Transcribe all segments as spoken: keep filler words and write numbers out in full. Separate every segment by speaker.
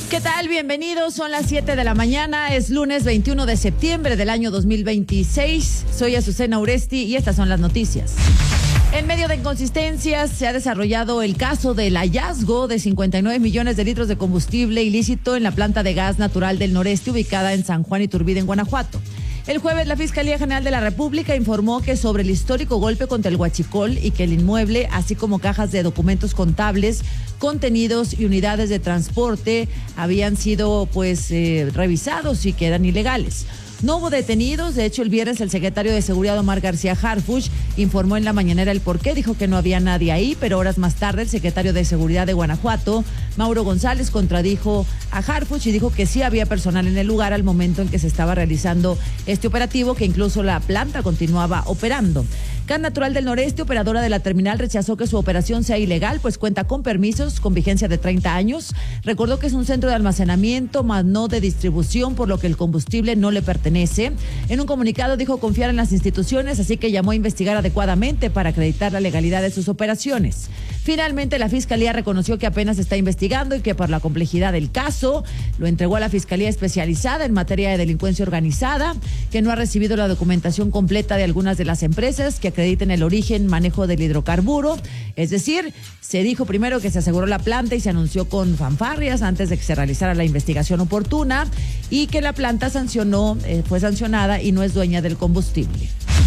Speaker 1: ¿Qué tal? Bienvenidos, son las siete de la mañana, es lunes veintiuno de septiembre del año dos mil veintiséis. Soy Azucena Uresti y estas son las noticias. En medio de inconsistencias, se ha desarrollado el caso del hallazgo de cincuenta y nueve millones de litros de combustible ilícito en la planta de gas natural del noreste ubicada en San Juan Iturbide, en Guanajuato. El jueves, la Fiscalía General de la República informó que sobre el histórico golpe contra el Huachicol y que el inmueble, así como cajas de documentos contables, contenidos y unidades de transporte habían sido pues eh, revisados y que eran ilegales. No hubo detenidos. De hecho, el viernes el secretario de Seguridad, Omar García Harfuch, informó en la mañanera el porqué. Dijo que no había nadie ahí, pero horas más tarde el secretario de Seguridad de Guanajuato, Mauro González, contradijo a Harfuch y dijo que sí había personal en el lugar al momento en que se estaba realizando este operativo, que incluso la planta continuaba operando. Gas Natural del Noreste, operadora de la terminal, rechazó que su operación sea ilegal, pues cuenta con permisos con vigencia de treinta años. Recordó que es un centro de almacenamiento, más no de distribución, por lo que el combustible no le pertenece. En un comunicado dijo confiar en las instituciones, así que llamó a investigar adecuadamente para acreditar la legalidad de sus operaciones. Finalmente, la Fiscalía reconoció que apenas está investigando y que por la complejidad del caso lo entregó a la Fiscalía Especializada en materia de delincuencia organizada, que no ha recibido la documentación completa de algunas de las empresas que acrediten el origen, manejo del hidrocarburo. Es decir, se dijo primero que se aseguró la planta y se anunció con fanfarrias antes de que se realizara la investigación oportuna, y que la planta sancionó, eh, fue sancionada y no es dueña del combustible.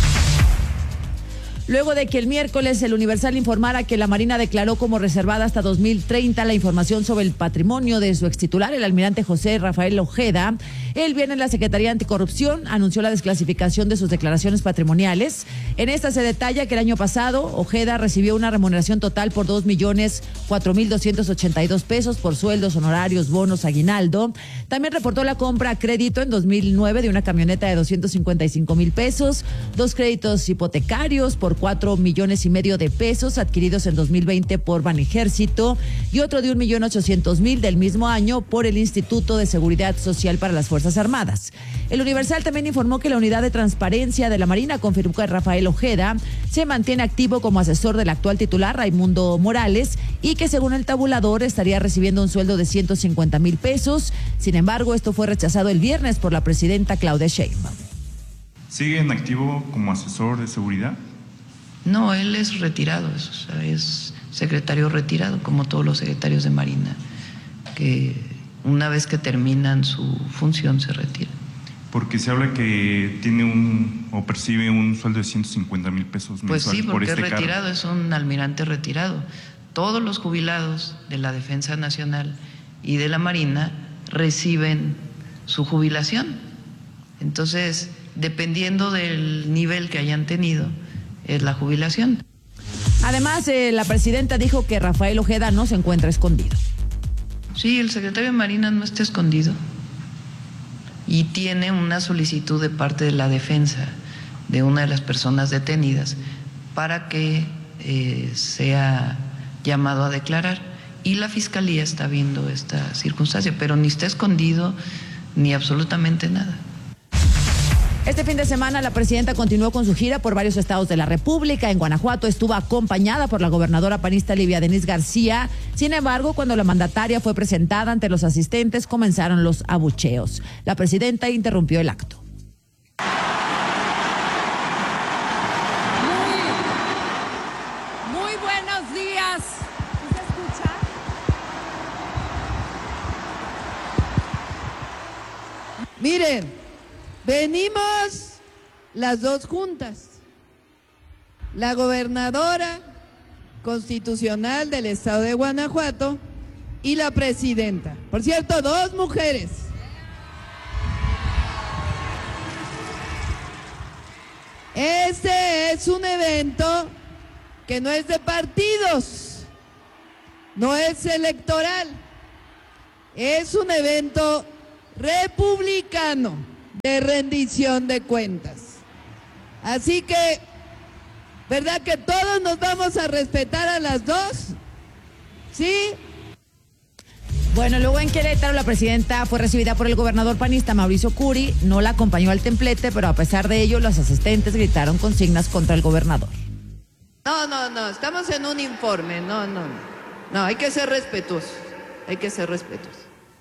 Speaker 1: Luego de que el miércoles el Universal informara que la Marina declaró como reservada hasta dos mil treinta la información sobre el patrimonio de su extitular, el almirante José Rafael Ojeda, el viernes la Secretaría Anticorrupción anunció la desclasificación de sus declaraciones patrimoniales. En esta se detalla que el año pasado Ojeda recibió una remuneración total por dos millones cuatro mil doscientos ochenta y dos pesos por sueldos, honorarios, bonos, aguinaldo. También reportó la compra a crédito en dos mil nueve de una camioneta de doscientos cincuenta y cinco mil pesos, dos créditos hipotecarios por cuatro millones y medio de pesos adquiridos en dos mil veinte por Banejército y otro de un millón ochocientos mil del mismo año por el Instituto de Seguridad Social para las Fuerzas Armadas. El Universal también informó que la unidad de transparencia de la Marina confirmó que Rafael Ojeda se mantiene activo como asesor del actual titular, Raimundo Morales, y que según el tabulador estaría recibiendo un sueldo de ciento cincuenta mil pesos. Sin embargo, esto fue rechazado el viernes por la presidenta Claudia Sheinbaum.
Speaker 2: ¿Sigue en activo como asesor de seguridad?
Speaker 3: No, él es retirado, o sea, es secretario retirado, como todos los secretarios de Marina, que una vez que terminan su función se retiran.
Speaker 2: Porque se habla que tiene un o percibe un sueldo de ciento cincuenta mil pesos mensuales.
Speaker 3: Pues sí, porque
Speaker 2: por este
Speaker 3: es retirado,
Speaker 2: cargo.
Speaker 3: Es un almirante retirado. Todos los jubilados de la Defensa Nacional y de la Marina reciben su jubilación. Entonces, dependiendo del nivel que hayan tenido, es la jubilación.
Speaker 1: Además, eh, la presidenta dijo que Rafael Ojeda no se encuentra escondido.
Speaker 3: Sí, el secretario de Marina no está escondido y tiene una solicitud de parte de la defensa de una de las personas detenidas para que eh, sea llamado a declarar, y la Fiscalía está viendo esta circunstancia, pero ni está escondido ni absolutamente nada.
Speaker 1: Este fin de semana la presidenta continuó con su gira por varios estados de la República. En Guanajuato estuvo acompañada por la gobernadora panista Livia Denisse García. Sin embargo, cuando la mandataria fue presentada ante los asistentes, comenzaron los abucheos. La presidenta interrumpió el acto.
Speaker 4: Muy, muy buenos días. ¿Se escucha? Miren. Venimos las dos juntas, la gobernadora constitucional del estado de Guanajuato y la presidenta. Por cierto, dos mujeres. Este es un evento que no es de partidos, no es electoral, es un evento republicano de rendición de cuentas. Así que, ¿verdad que todos nos vamos a respetar a las dos? ¿Sí?
Speaker 1: Bueno, luego en Querétaro la presidenta fue recibida por el gobernador panista Mauricio Curi. No la acompañó al templete, pero a pesar de ello los asistentes gritaron consignas contra el gobernador.
Speaker 4: No, no, no, estamos en un informe, no, no, no, no, hay que ser respetuosos, hay que ser respetuosos.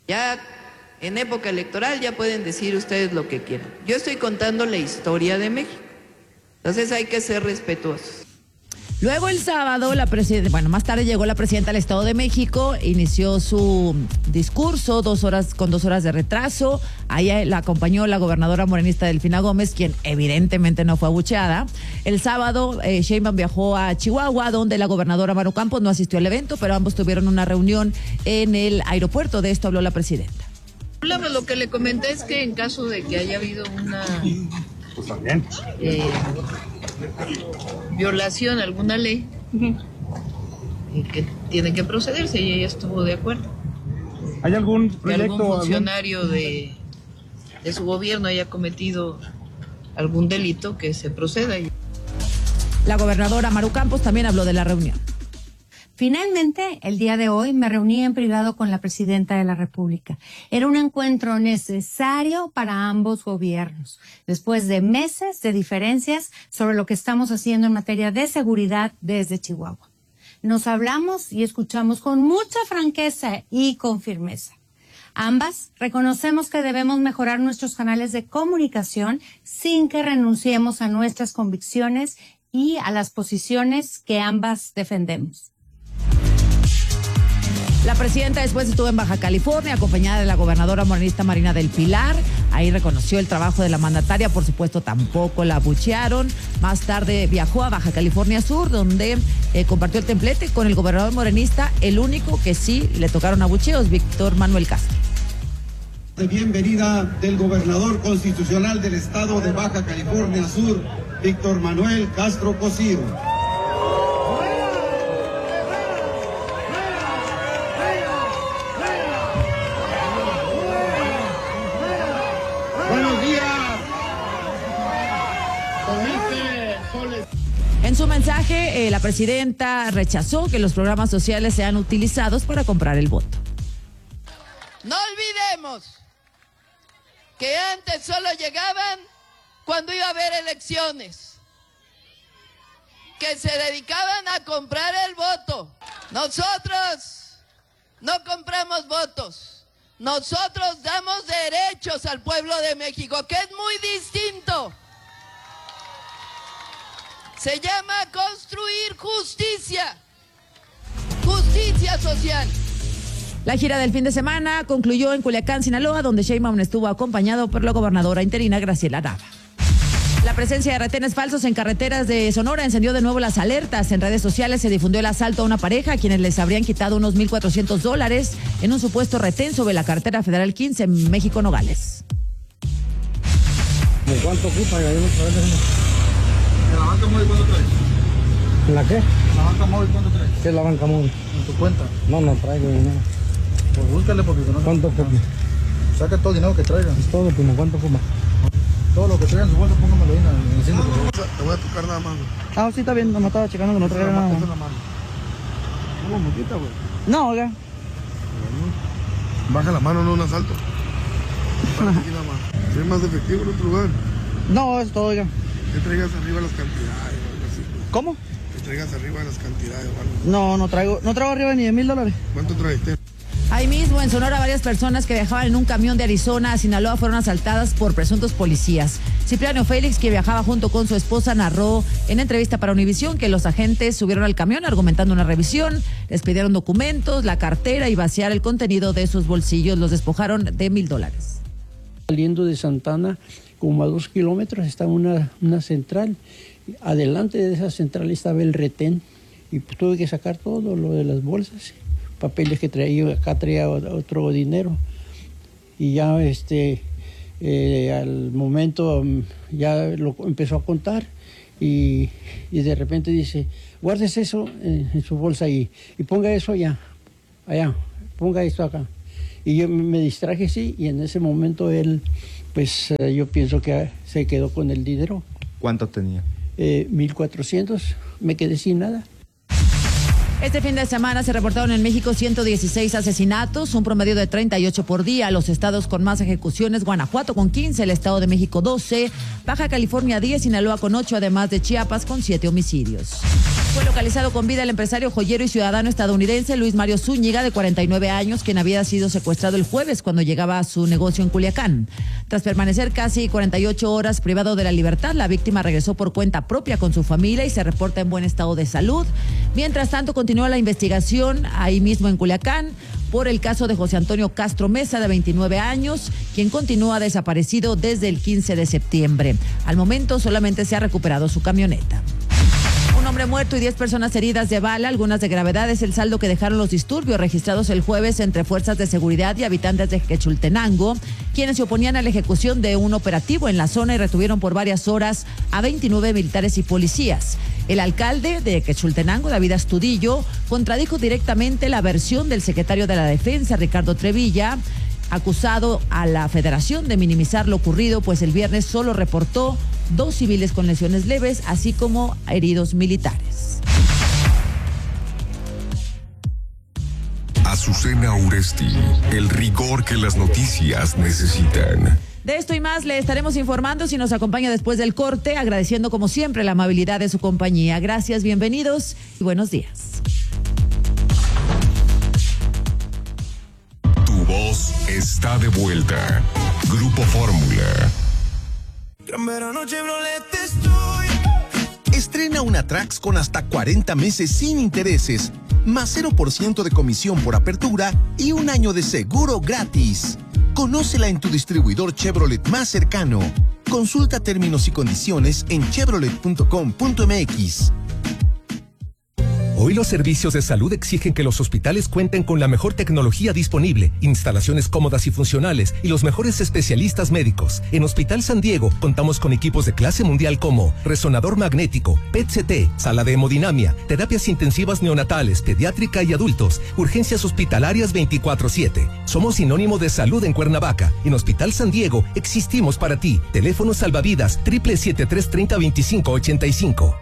Speaker 4: Ya en época electoral ya pueden decir ustedes lo que quieran. Yo estoy contando la historia de México. Entonces hay que ser respetuosos.
Speaker 1: Luego el sábado, la presidenta, bueno, más tarde llegó la presidenta del Estado de México, inició su discurso dos horas con dos horas de retraso. Ahí la acompañó la gobernadora morenista Delfina Gómez, quien evidentemente no fue abucheada. El sábado, eh, Sheinbaum viajó a Chihuahua, donde la gobernadora Maru Campos no asistió al evento, pero ambos tuvieron una reunión en el aeropuerto. De esto habló la presidenta.
Speaker 3: Lo que le comenté es que en caso de que haya habido una
Speaker 5: Pues también.
Speaker 3: eh, violación a alguna ley, y que tiene que procederse, y ella estuvo de acuerdo.
Speaker 5: ¿Hay algún
Speaker 3: Que
Speaker 5: proyecto?
Speaker 3: algún funcionario de, de su gobierno haya cometido algún delito, que se proceda.
Speaker 1: La gobernadora Maru Campos también habló de la reunión.
Speaker 6: Finalmente, el día de hoy me reuní en privado con la presidenta de la República. Era un encuentro necesario para ambos gobiernos, después de meses de diferencias sobre lo que estamos haciendo en materia de seguridad desde Chihuahua. Nos hablamos y escuchamos con mucha franqueza y con firmeza. Ambas reconocemos que debemos mejorar nuestros canales de comunicación sin que renunciemos a nuestras convicciones y a las posiciones que ambas defendemos.
Speaker 1: La presidenta después estuvo en Baja California acompañada de la gobernadora morenista Marina del Pilar. Ahí reconoció el trabajo de la mandataria, por supuesto tampoco la abuchearon. Más tarde viajó a Baja California Sur, donde eh, compartió el templete con el gobernador morenista, el único que sí le tocaron abucheos, Víctor Manuel Castro.
Speaker 7: De bienvenida del gobernador constitucional del estado de Baja California Sur, Víctor Manuel Castro Cosío. Buenos días.
Speaker 1: En su mensaje, eh, la presidenta rechazó que los programas sociales sean utilizados para comprar el voto.
Speaker 4: No olvidemos que antes solo llegaban cuando iba a haber elecciones, que se dedicaban a comprar el voto. Nosotros no compramos votos, nosotros damos derechos al pueblo de México, que es muy distinto. Se llama construir justicia, justicia social.
Speaker 1: La gira del fin de semana concluyó en Culiacán, Sinaloa, donde Sheinbaum estuvo acompañado por la gobernadora interina Graciela Nava. La presencia de retenes falsos en carreteras de Sonora encendió de nuevo las alertas. En redes sociales se difundió el asalto a una pareja a quienes les habrían quitado unos mil cuatrocientos dólares en un supuesto retén sobre la carretera federal quince en México, Nogales.
Speaker 5: ¿Cuánto ocupa?
Speaker 8: ¿La banca móvil cuánto traes?
Speaker 5: ¿La qué?
Speaker 8: ¿La banca móvil cuánto traes?
Speaker 5: ¿Qué es la banca móvil?
Speaker 8: ¿En tu cuenta?
Speaker 5: No, no traigo dinero.
Speaker 8: Pues búscale porque no.
Speaker 5: ¿Cuánto ocupa?
Speaker 8: Saca todo el dinero que traigan.
Speaker 5: Es todo, primo. ¿Cuánto ocupa?
Speaker 8: Todo lo que traigan en su bolsa, póngamelo ahí en el enciendo. Te voy a tocar nada más.
Speaker 5: Ah, sí, está bien. No me estaba checando que no traiga nada.
Speaker 8: Eso es la mano. No, moquita, güey.
Speaker 5: No, oiga.
Speaker 8: Baja la mano, no un asalto. Para aquí nada más. ¿Tienes más efectivo en otro lugar?
Speaker 5: No, es todo, oiga.
Speaker 8: Que traigas arriba las cantidades o algo así.
Speaker 5: ¿Cómo?
Speaker 8: Que traigas arriba las cantidades o algo.
Speaker 5: No, no traigo, no traigo arriba ni de mil dólares.
Speaker 8: ¿Cuánto traiste?
Speaker 1: Ahí mismo, en Sonora, varias personas que viajaban en un camión de Arizona a Sinaloa fueron asaltadas por presuntos policías. Cipriano Félix, que viajaba junto con su esposa, narró en entrevista para Univisión que los agentes subieron al camión argumentando una revisión, les pidieron documentos, la cartera y vaciar el contenido de sus bolsillos. Los despojaron de mil dólares.
Speaker 9: Saliendo de Santana, como a dos kilómetros, está una, una central. Adelante de esa central estaba el retén y pues tuve que sacar todo lo de las bolsas, papeles que traía, acá traía otro dinero y ya este eh, al momento ya lo empezó a contar y, y de repente dice, guardes eso en, en su bolsa ahí y ponga eso allá, allá, ponga esto acá. Y yo me distraje, sí, y en ese momento él, pues eh, yo pienso que se quedó con el dinero.
Speaker 10: ¿Cuánto tenía?
Speaker 9: Eh, mil cuatrocientos, me quedé sin nada.
Speaker 1: Este fin de semana se reportaron en México ciento dieciséis asesinatos, un promedio de treinta y ocho por día. Los estados con más ejecuciones: Guanajuato con quince, el Estado de México doce, Baja California diez, Sinaloa con ocho, además de Chiapas con siete homicidios. Fue localizado con vida el empresario joyero y ciudadano estadounidense Luis Mario Zúñiga, de cuarenta y nueve años, quien había sido secuestrado el jueves cuando llegaba a su negocio en Culiacán. Tras permanecer casi cuarenta y ocho horas privado de la libertad, la víctima regresó por cuenta propia con su familia y se reporta en buen estado de salud. Mientras tanto, continúa la investigación ahí mismo en Culiacán por el caso de José Antonio Castro Mesa, de veintinueve años, quien continúa desaparecido desde el quince de septiembre. Al momento solamente se ha recuperado su camioneta. Un hombre muerto y diez personas heridas de bala, algunas de gravedad, es el saldo que dejaron los disturbios registrados el jueves entre fuerzas de seguridad y habitantes de Quechultenango, quienes se oponían a la ejecución de un operativo en la zona y retuvieron por varias horas a veintinueve militares y policías. El alcalde de Quechultenango, David Astudillo, contradijo directamente la versión del secretario de la Defensa, Ricardo Trevilla, acusado a la Federación de minimizar lo ocurrido, pues el viernes solo reportó dos civiles con lesiones leves, así como heridos militares.
Speaker 10: Azucena Uresti, el rigor que las noticias necesitan.
Speaker 1: De esto y más le estaremos informando si nos acompaña después del corte, agradeciendo como siempre la amabilidad de su compañía. Gracias, bienvenidos y buenos días.
Speaker 10: Tu voz está de vuelta. Grupo Fórmula.
Speaker 11: Gran verano Chevrolet estoy. Estrena una Trax con hasta cuarenta meses sin intereses, más cero por ciento de comisión por apertura y un año de seguro gratis. Conócela en tu distribuidor Chevrolet más cercano. Consulta términos y condiciones en chevrolet punto com punto m x.
Speaker 12: Hoy los servicios de salud exigen que los hospitales cuenten con la mejor tecnología disponible, instalaciones cómodas y funcionales y los mejores especialistas médicos. En Hospital San Diego contamos con equipos de clase mundial como resonador magnético, P E T C T, sala de hemodinamia, terapias intensivas neonatales, pediátrica y adultos, urgencias hospitalarias veinticuatro siete. Somos sinónimo de salud en Cuernavaca. En Hospital San Diego existimos para ti. Teléfono salvavidas triple siete tres treinta veinticinco ochenta y cinco.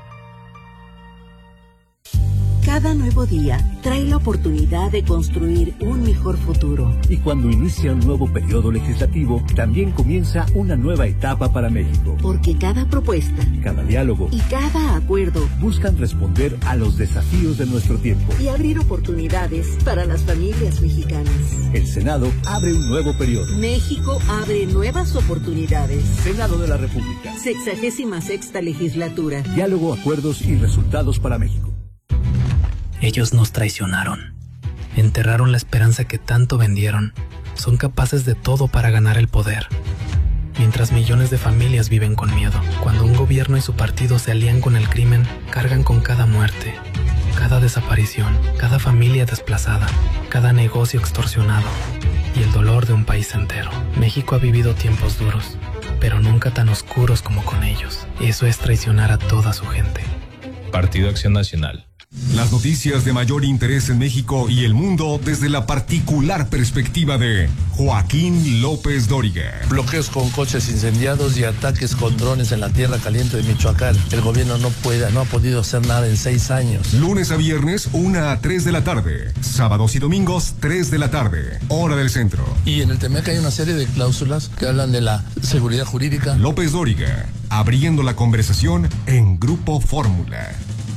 Speaker 13: Cada nuevo día trae la oportunidad de construir un mejor futuro.
Speaker 14: Y cuando inicia un nuevo periodo legislativo, también comienza una nueva etapa para México.
Speaker 13: Porque cada propuesta,
Speaker 14: cada diálogo
Speaker 13: y cada acuerdo
Speaker 14: buscan responder a los desafíos de nuestro tiempo
Speaker 13: y abrir oportunidades para las familias mexicanas.
Speaker 14: El Senado abre un nuevo periodo.
Speaker 13: México abre nuevas oportunidades.
Speaker 14: Senado de la República.
Speaker 13: Sexagésima sexta legislatura.
Speaker 14: Diálogo, acuerdos y resultados para México.
Speaker 15: Ellos nos traicionaron, enterraron la esperanza que tanto vendieron, son capaces de todo para ganar el poder. Mientras millones de familias viven con miedo, cuando un gobierno y su partido se alían con el crimen, cargan con cada muerte, cada desaparición, cada familia desplazada, cada negocio extorsionado y el dolor de un país entero. México ha vivido tiempos duros, pero nunca tan oscuros como con ellos. Eso es traicionar a toda su gente.
Speaker 16: Partido Acción Nacional.
Speaker 10: Las noticias de mayor interés en México y el mundo desde la particular perspectiva de Joaquín López Dóriga.
Speaker 17: Bloqueos con coches incendiados y ataques con drones en la tierra caliente de Michoacán. El gobierno no puede, no ha podido hacer nada en seis años.
Speaker 10: Lunes a viernes, una a tres de la tarde. Sábados y domingos, tres de la tarde. Hora del centro.
Speaker 17: Y en el T M E C hay una serie de cláusulas que hablan de la seguridad jurídica.
Speaker 10: López Dóriga, abriendo la conversación en Grupo Fórmula.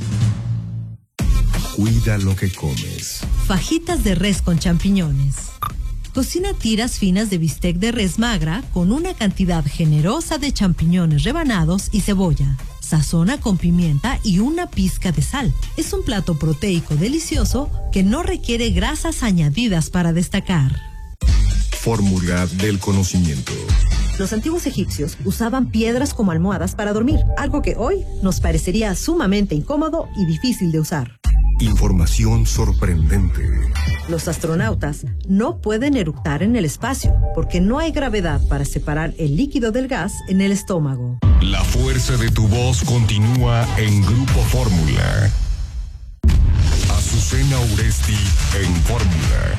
Speaker 10: Cuida lo que comes.
Speaker 18: Fajitas de res con champiñones. Cocina tiras finas de bistec de res magra con una cantidad generosa de champiñones rebanados y cebolla. Sazona con pimienta y una pizca de sal. Es un plato proteico delicioso que no requiere grasas añadidas para destacar.
Speaker 10: Fórmula del conocimiento.
Speaker 19: Los antiguos egipcios usaban piedras como almohadas para dormir, algo que hoy nos parecería sumamente incómodo y difícil de usar.
Speaker 10: Información sorprendente.
Speaker 19: Los astronautas no pueden eructar en el espacio porque no hay gravedad para separar el líquido del gas en el estómago.
Speaker 10: La fuerza de tu voz continúa en Grupo Fórmula. Azucena Uresti en Fórmula.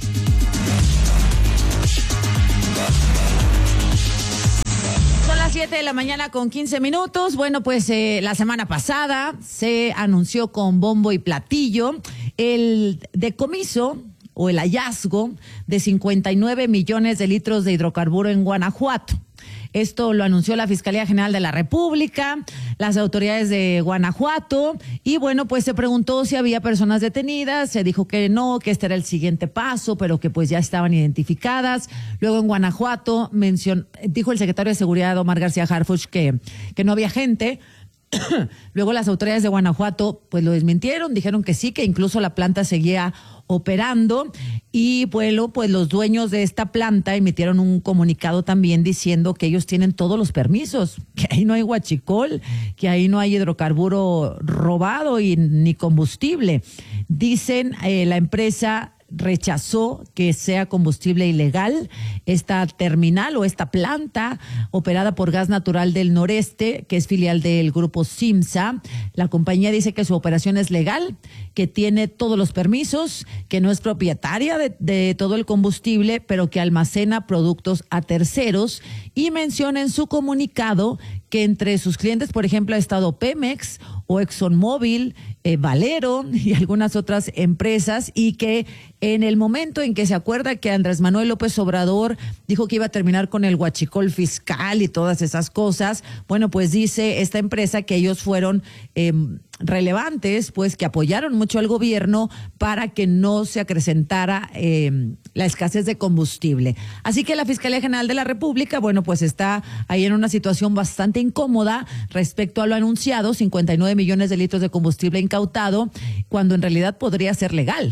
Speaker 1: Son las siete de la mañana con quince minutos. Bueno, pues eh, la semana pasada se anunció con bombo y platillo el decomiso o el hallazgo de cincuenta y nueve millones de litros de hidrocarburo en Guanajuato. Esto lo anunció la Fiscalía General de la República, las autoridades de Guanajuato, y bueno, pues se preguntó si había personas detenidas, se dijo que no, que este era el siguiente paso, pero que pues ya estaban identificadas. Luego en Guanajuato mencionó, dijo el secretario de Seguridad, Omar García Harfuch, que, que no había gente. Luego las autoridades de Guanajuato pues lo desmintieron, dijeron que sí, que incluso la planta seguía operando, y bueno, pues los dueños de esta planta emitieron un comunicado también diciendo que ellos tienen todos los permisos, que ahí no hay huachicol, que ahí no hay hidrocarburo robado y ni combustible. Dicen eh, la empresa rechazó que sea combustible ilegal esta terminal o esta planta operada por Gas Natural del Noreste, que es filial del grupo Simsa. La compañía dice que su operación es legal, que tiene todos los permisos, que no es propietaria de, de todo el combustible, pero que almacena productos a terceros, y menciona en su comunicado que entre sus clientes, por ejemplo, ha estado Pemex o ExxonMobil, eh, Valero y algunas otras empresas, y que en el momento en que se acuerda que Andrés Manuel López Obrador dijo que iba a terminar con el huachicol fiscal y todas esas cosas, bueno, pues dice esta empresa que ellos fueron eh, relevantes, pues que apoyaron mucho al gobierno para que no se acrecentara eh, la escasez de combustible. Así que la Fiscalía General de la República, bueno, pues está ahí en una situación bastante incómoda respecto a lo anunciado, cincuenta y nueve millones de litros de combustible incautado, cuando en realidad podría ser legal.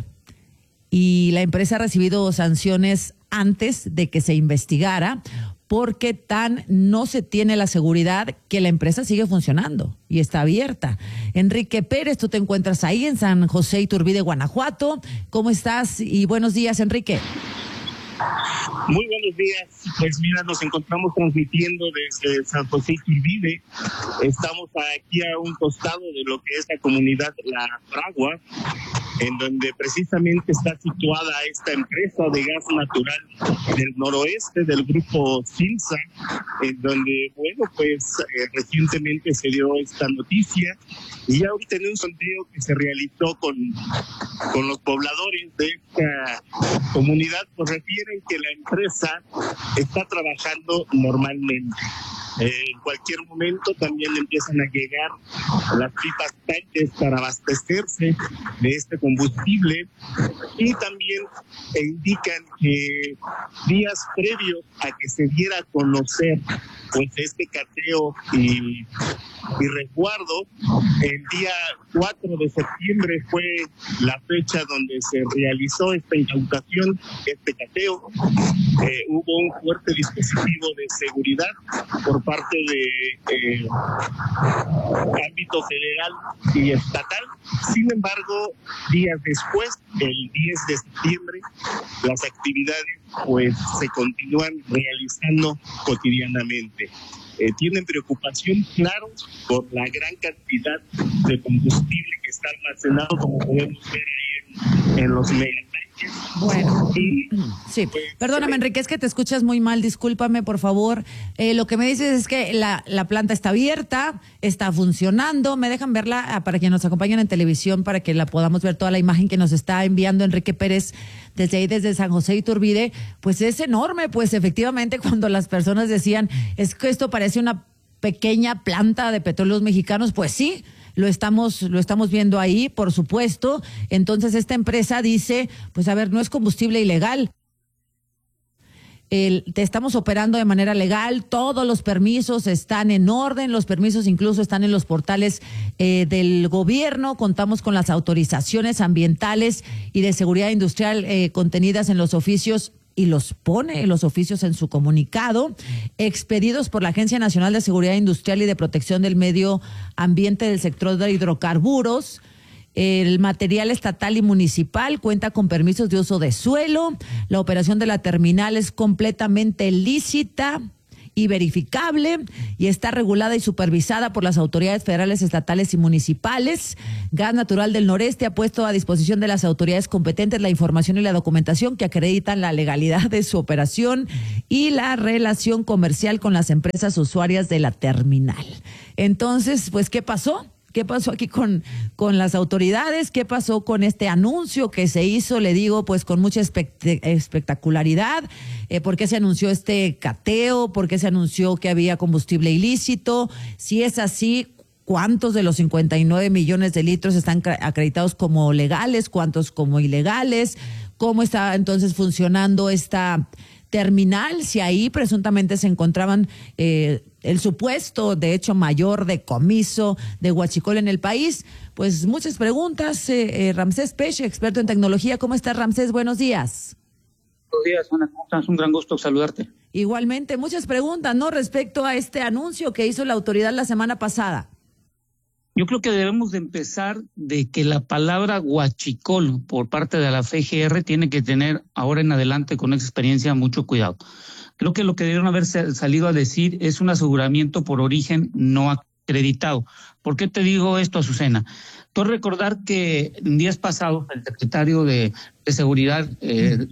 Speaker 1: Y la empresa ha recibido sanciones antes de que se investigara, porque tan no se tiene la seguridad que la empresa sigue funcionando y está abierta. Enrique Pérez, tú te encuentras ahí en San José Iturbide, Guanajuato. ¿Cómo estás? Y buenos días, Enrique.
Speaker 20: Muy buenos días. Pues mira, nos encontramos transmitiendo desde San José Iturbide. Estamos aquí a un costado de lo que es la comunidad La Fragua, en donde precisamente está situada esta empresa de gas natural del noroeste del grupo Simsa, en donde, bueno, pues eh, recientemente se dio esta noticia, y ya ahorita en un sondeo que se realizó con, con los pobladores de esta comunidad, pues refieren que la empresa está trabajando normalmente. Eh, en cualquier momento también empiezan a llegar las pipas tanques para abastecerse de este combustible, y también indican que días previos a que se diera a conocer pues este cateo y, y resguardo, el día cuatro de septiembre fue la fecha donde se realizó esta incautación, este cateo. Eh, hubo un fuerte dispositivo de seguridad por parte de eh, ámbito federal y estatal. Sin embargo, días después, el diez de septiembre, las actividades pues se continúan realizando cotidianamente. Eh, tienen preocupación, claro, por la gran cantidad de combustible que está almacenado, como podemos ver ahí en, en los megatanques.
Speaker 1: Bueno, sí, perdóname, Enrique, es que te escuchas muy mal, discúlpame, por favor. Eh, lo que me dices es que la, la planta está abierta, está funcionando. ¿Me dejan verla para quienes nos acompañan en televisión, para que la podamos ver toda la imagen que nos está enviando Enrique Pérez desde ahí, desde San José Iturbide? Pues es enorme, pues efectivamente cuando las personas decían, es que esto parece una pequeña planta de petróleos mexicanos, pues sí, lo estamos, lo estamos viendo ahí, por supuesto. Entonces esta empresa dice, pues a ver, no es combustible ilegal. El, te estamos operando de manera legal, todos los permisos están en orden, los permisos incluso están en los portales eh, del gobierno, contamos con las autorizaciones ambientales y de seguridad industrial eh, contenidas en los oficios, y los pone en los oficios en su comunicado, expedidos por la Agencia Nacional de Seguridad Industrial y de Protección del Medio Ambiente del sector de hidrocarburos. El material estatal y municipal cuenta con permisos de uso de suelo. La operación de la terminal es completamente lícita y verificable y está regulada y supervisada por las autoridades federales, estatales y municipales. Gas Natural del Noreste ha puesto a disposición de las autoridades competentes la información y la documentación que acreditan la legalidad de su operación y la relación comercial con las empresas usuarias de la terminal. Entonces, pues, ¿qué pasó? ¿Qué pasó aquí con, con las autoridades? ¿Qué pasó con este anuncio que se hizo, le digo, pues con mucha espect- espectacularidad? Eh, ¿Por qué se anunció este cateo? ¿Por qué se anunció que había combustible ilícito? Si es así, ¿cuántos de los cincuenta y nueve millones de litros están acreditados como legales? ¿Cuántos como ilegales? ¿Cómo está entonces funcionando esta terminal? Si ahí presuntamente se encontraban eh, el supuesto, de hecho, mayor decomiso de huachicol en el país. Pues muchas preguntas. Eh, eh, Ramsés Pech, experto en tecnología. ¿Cómo estás, Ramsés? Buenos días.
Speaker 21: Buenos días, Ana. ¿Cómo estás? Un gran gusto saludarte.
Speaker 1: Igualmente, muchas preguntas, ¿no? Respecto a este anuncio que hizo la autoridad la semana pasada.
Speaker 21: Yo creo que debemos de empezar de que la palabra huachicol por parte de la F G R tiene que tener ahora en adelante con esa experiencia mucho cuidado. Creo que lo que debieron haber salido a decir es un aseguramiento por origen no acreditado. ¿Por qué te digo esto, Azucena? Tú recordar que en días pasados el secretario de, de Seguridad, eh,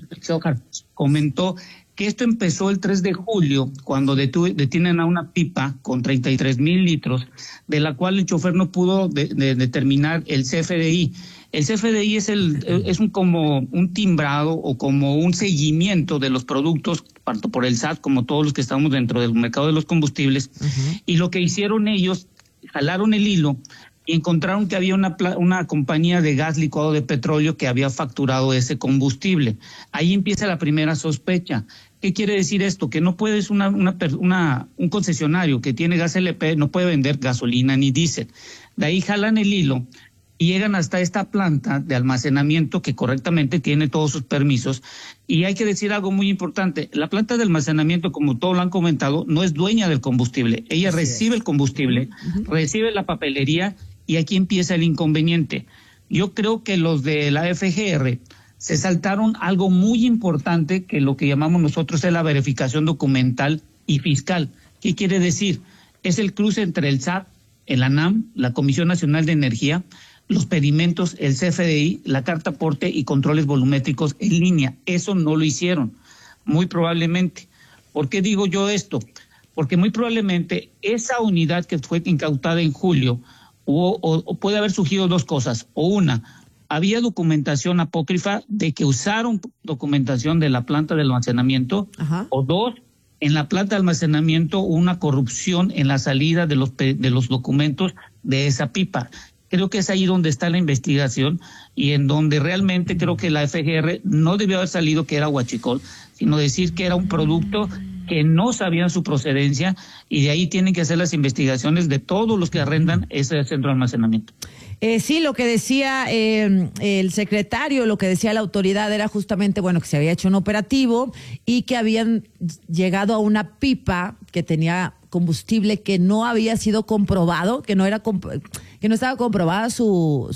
Speaker 21: comentó que esto empezó el tres de julio, cuando detu- detienen a una pipa con treinta y tres mil litros, de la cual el chofer no pudo de- de determinar el C F D I. El C F D I es, el, es un, como un timbrado o como un seguimiento de los productos, tanto por el S A T como todos los que estamos dentro del mercado de los combustibles. Uh-huh. Y lo que hicieron ellos, jalaron el hilo y encontraron que había una, una compañía de gas licuado de petróleo que había facturado ese combustible. Ahí empieza la primera sospecha. ¿Qué quiere decir esto? Que no puedes una, una, una un concesionario que tiene gas L P no puede vender gasolina ni diésel. De ahí jalan el hilo y llegan hasta esta planta de almacenamiento que correctamente tiene todos sus permisos. Y hay que decir algo muy importante. La planta de almacenamiento, como todos lo han comentado, no es dueña del combustible. Ella Así recibe es. el combustible, uh-huh. recibe la papelería y aquí empieza el inconveniente. Yo creo que los de la F G R se saltaron algo muy importante, que lo que llamamos nosotros es la verificación documental y fiscal. ¿Qué quiere decir? Es el cruce entre el S A T, el ANAM, la Comisión Nacional de Energía, los pedimentos, el C F D I, la carta aporte y controles volumétricos en línea. Eso no lo hicieron, muy probablemente. ¿Por qué digo yo esto? Porque muy probablemente esa unidad que fue incautada en julio, o, o, o puede haber surgido dos cosas. O una, había documentación apócrifa de que usaron documentación de la planta de almacenamiento. Ajá. O dos, en la planta de almacenamiento hubo una corrupción en la salida de los, de los documentos de esa pipa. Creo que es ahí donde está la investigación y en donde realmente creo que la F G R no debió haber salido que era huachicol, sino decir que era un producto que no sabían su procedencia, y de ahí tienen que hacer las investigaciones de todos los que arrendan ese centro de almacenamiento.
Speaker 1: Eh, sí, lo que decía eh, el secretario, lo que decía la autoridad era justamente, bueno, que se había hecho un operativo y que habían llegado a una pipa que tenía combustible que no había sido comprobado, que no era comp- que no estaba comprobada su,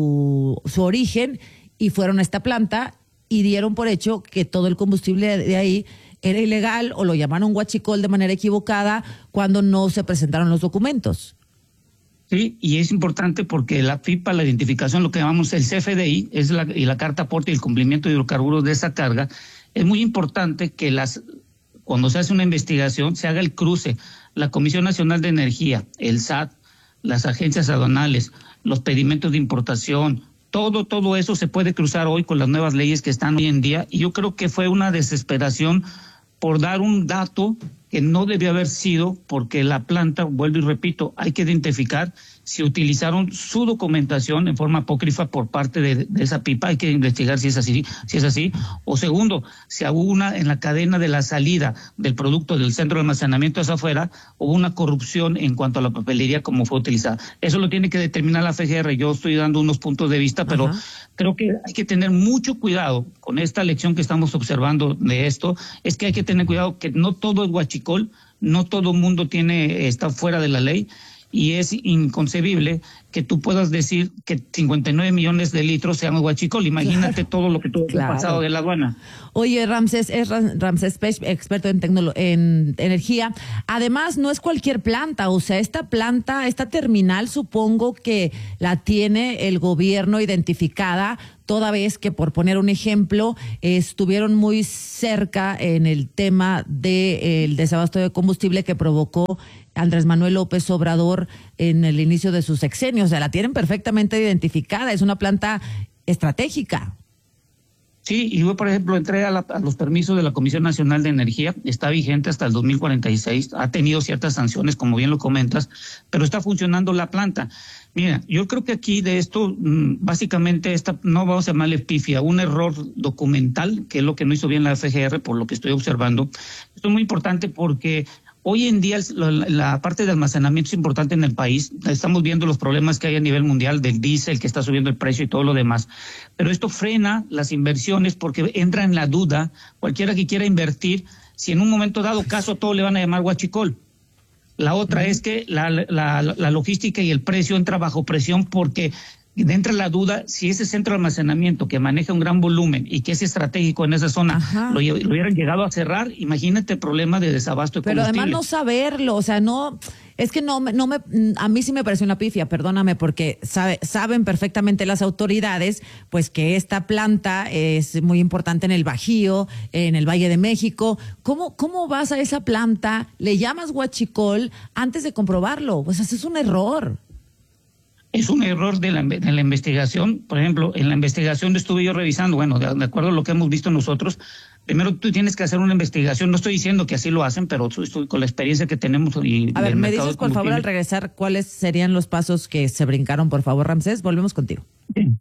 Speaker 1: su, su origen, y fueron a esta planta y dieron por hecho que todo el combustible de ahí era ilegal, o lo llamaron huachicol de manera equivocada cuando no se presentaron los documentos.
Speaker 21: Sí, y es importante porque la pipa, la identificación, lo que llamamos el C F D I, es la, y la carta aporte y el cumplimiento de hidrocarburos de esa carga, es muy importante que las cuando se hace una investigación se haga el cruce. La Comisión Nacional de Energía, el S A T, las agencias aduanales, los pedimentos de importación, todo, todo eso se puede cruzar hoy con las nuevas leyes que están hoy en día, y yo creo que fue una desesperación por dar un dato que no debió haber sido, porque la planta, vuelvo y repito, hay que identificar si utilizaron su documentación en forma apócrifa por parte de, de esa pipa, hay que investigar si es así, si es así. O segundo, si hubo una en la cadena de la salida del producto del centro de almacenamiento hacia afuera, hubo una corrupción en cuanto a la papelería como fue utilizada. Eso lo tiene que determinar la F G R. Yo estoy dando unos puntos de vista, pero Ajá. creo que hay que tener mucho cuidado con esta lección que estamos observando de esto. Es que hay que tener cuidado que no todo es huachicol, no todo el mundo tiene está fuera de la ley. y es inconcebible que tú puedas decir que cincuenta y nueve millones de litros sean huachicol. Imagínate claro. todo lo que tú claro. has pasado de la aduana.
Speaker 1: Oye, Ramsés, es Ramsés Pech, experto en, tecnolo- en energía. Además, no es cualquier planta, o sea, esta planta, esta terminal, supongo que la tiene el gobierno identificada, toda vez que, por poner un ejemplo, eh, estuvieron muy cerca en el tema del desabasto de combustible que provocó Andrés Manuel López Obrador en el inicio de su sexenio. O sea, la tienen perfectamente identificada, es una planta estratégica.
Speaker 21: Sí, y yo, por ejemplo, entré a, la, a los permisos de la Comisión Nacional de Energía, está vigente hasta el dos mil cuarenta y seis, ha tenido ciertas sanciones, como bien lo comentas, pero está funcionando la planta. Mira, yo creo que aquí de esto, básicamente, esta, no vamos a llamarle pifia, un error documental, que es lo que no hizo bien la F G R, por lo que estoy observando. Esto es muy importante porque hoy en día la, la parte de almacenamiento es importante en el país. Estamos viendo los problemas que hay a nivel mundial del diésel, que está subiendo el precio y todo lo demás. Pero esto frena las inversiones porque entra en la duda cualquiera que quiera invertir, si en un momento dado caso todo le van a llamar huachicol. La otra es que la, la, la logística y el precio entra bajo presión porque entra la duda si ese centro de almacenamiento que maneja un gran volumen y que es estratégico en esa zona lo, lo hubieran llegado a cerrar, imagínate el problema de desabasto de combustible.
Speaker 1: Pero además no saberlo, o sea, no, es que no, no me, a mí sí me parece una pifia, perdóname, porque sabe, saben perfectamente las autoridades, pues que esta planta es muy importante en el Bajío, en el Valle de México. ¿Cómo, cómo vas a esa planta, le llamas huachicol antes de comprobarlo? Pues eso es un error.
Speaker 21: Es un error de la, de la investigación. Por ejemplo, en la investigación estuve yo revisando, bueno, de, de acuerdo a lo que hemos visto nosotros, primero tú tienes que hacer una investigación. No estoy diciendo que así lo hacen, pero estoy con la experiencia que tenemos. Y
Speaker 1: a ver, me dices, por favor, al regresar, ¿cuáles serían los pasos que se brincaron, por favor, Ramsés? Volvemos contigo.
Speaker 21: Sí.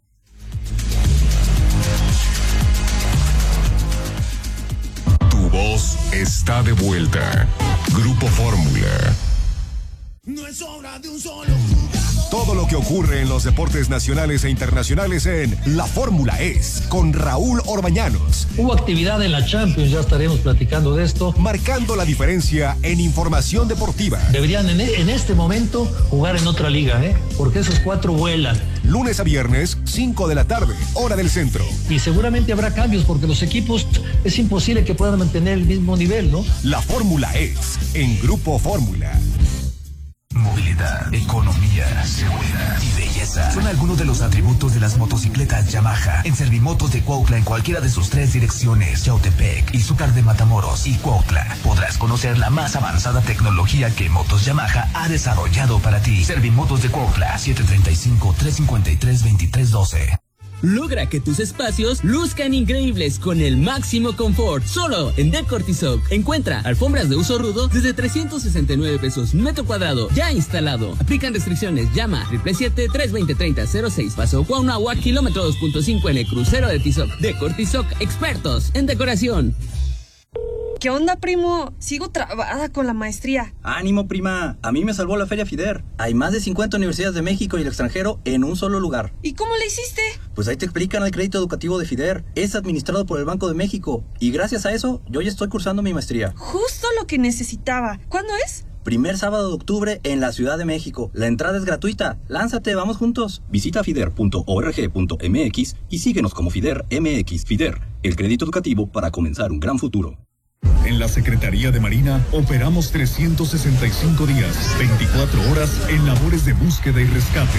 Speaker 10: Tu voz está de vuelta. Grupo Fórmula.
Speaker 2: No es obra de un solo jugador.
Speaker 10: Todo lo que ocurre en los deportes nacionales e internacionales en La Fórmula es con Raúl Orbañanos.
Speaker 17: Hubo actividad en la Champions, ya estaremos platicando de esto.
Speaker 10: Marcando la diferencia en información deportiva.
Speaker 17: Deberían en, en este momento jugar en otra liga, ¿eh? Porque esos cuatro vuelan.
Speaker 10: Lunes a viernes, cinco de la tarde, hora del centro.
Speaker 17: Y seguramente habrá cambios porque los equipos es imposible que puedan mantener el mismo nivel, ¿no?
Speaker 10: La Fórmula es en Grupo Fórmula.
Speaker 22: Movilidad, economía, seguridad y belleza son algunos de los atributos de las motocicletas Yamaha. En Servimotos de Cuautla, en cualquiera de sus tres direcciones, Yautepec, Izúcar de Matamoros y Cuautla, podrás conocer la más avanzada tecnología que Motos Yamaha ha desarrollado para ti. Servimotos de Cuautla, siete tres cinco, tres cinco tres, dos tres uno dos.
Speaker 23: Logra que tus espacios luzcan increíbles con el máximo confort. Solo en Decortizoc. Encuentra alfombras de uso rudo desde trescientos sesenta y nueve pesos metro cuadrado. Ya instalado. Aplican restricciones. Llama siete siete siete, tres dos cero, tres cero cero seis. Paso Cuauhnáhuac, kilómetro dos punto cinco en el crucero de Tizoc. Decortizoc, expertos en decoración.
Speaker 24: ¿Qué onda, primo? Sigo trabada con la maestría.
Speaker 25: Ánimo, prima. A mí me salvó la Feria FIDER. Hay más de cincuenta universidades de México y el extranjero en un solo lugar.
Speaker 24: ¿Y cómo le hiciste?
Speaker 25: Pues ahí te explican el crédito educativo de FIDER. Es administrado por el Banco de México. Y gracias a eso, yo ya estoy cursando mi maestría.
Speaker 24: Justo lo que necesitaba. ¿Cuándo es?
Speaker 25: Primer sábado de octubre en la Ciudad de México. La entrada es gratuita. Lánzate, vamos juntos. Visita fider punto org punto m x y síguenos como FIDER M X. FIDER, el crédito educativo para comenzar un gran futuro.
Speaker 10: En la Secretaría de Marina operamos trescientos sesenta y cinco días, veinticuatro horas en labores de búsqueda y rescate.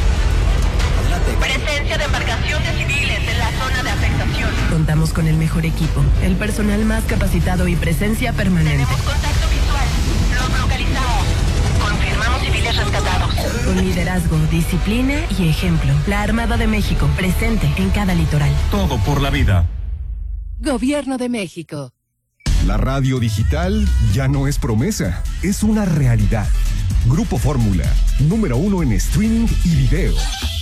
Speaker 26: Presencia de embarcaciones civiles en la zona de afectación.
Speaker 27: Contamos con el mejor equipo, el personal más capacitado y presencia permanente.
Speaker 26: Tenemos contacto visual. Los localizamos. Confirmamos civiles rescatados.
Speaker 27: Con liderazgo, disciplina y ejemplo. La Armada de México, presente en cada litoral.
Speaker 10: Todo por la vida.
Speaker 27: Gobierno de México.
Speaker 10: La radio digital ya no es promesa, es una realidad. Grupo Fórmula, número uno en streaming y video.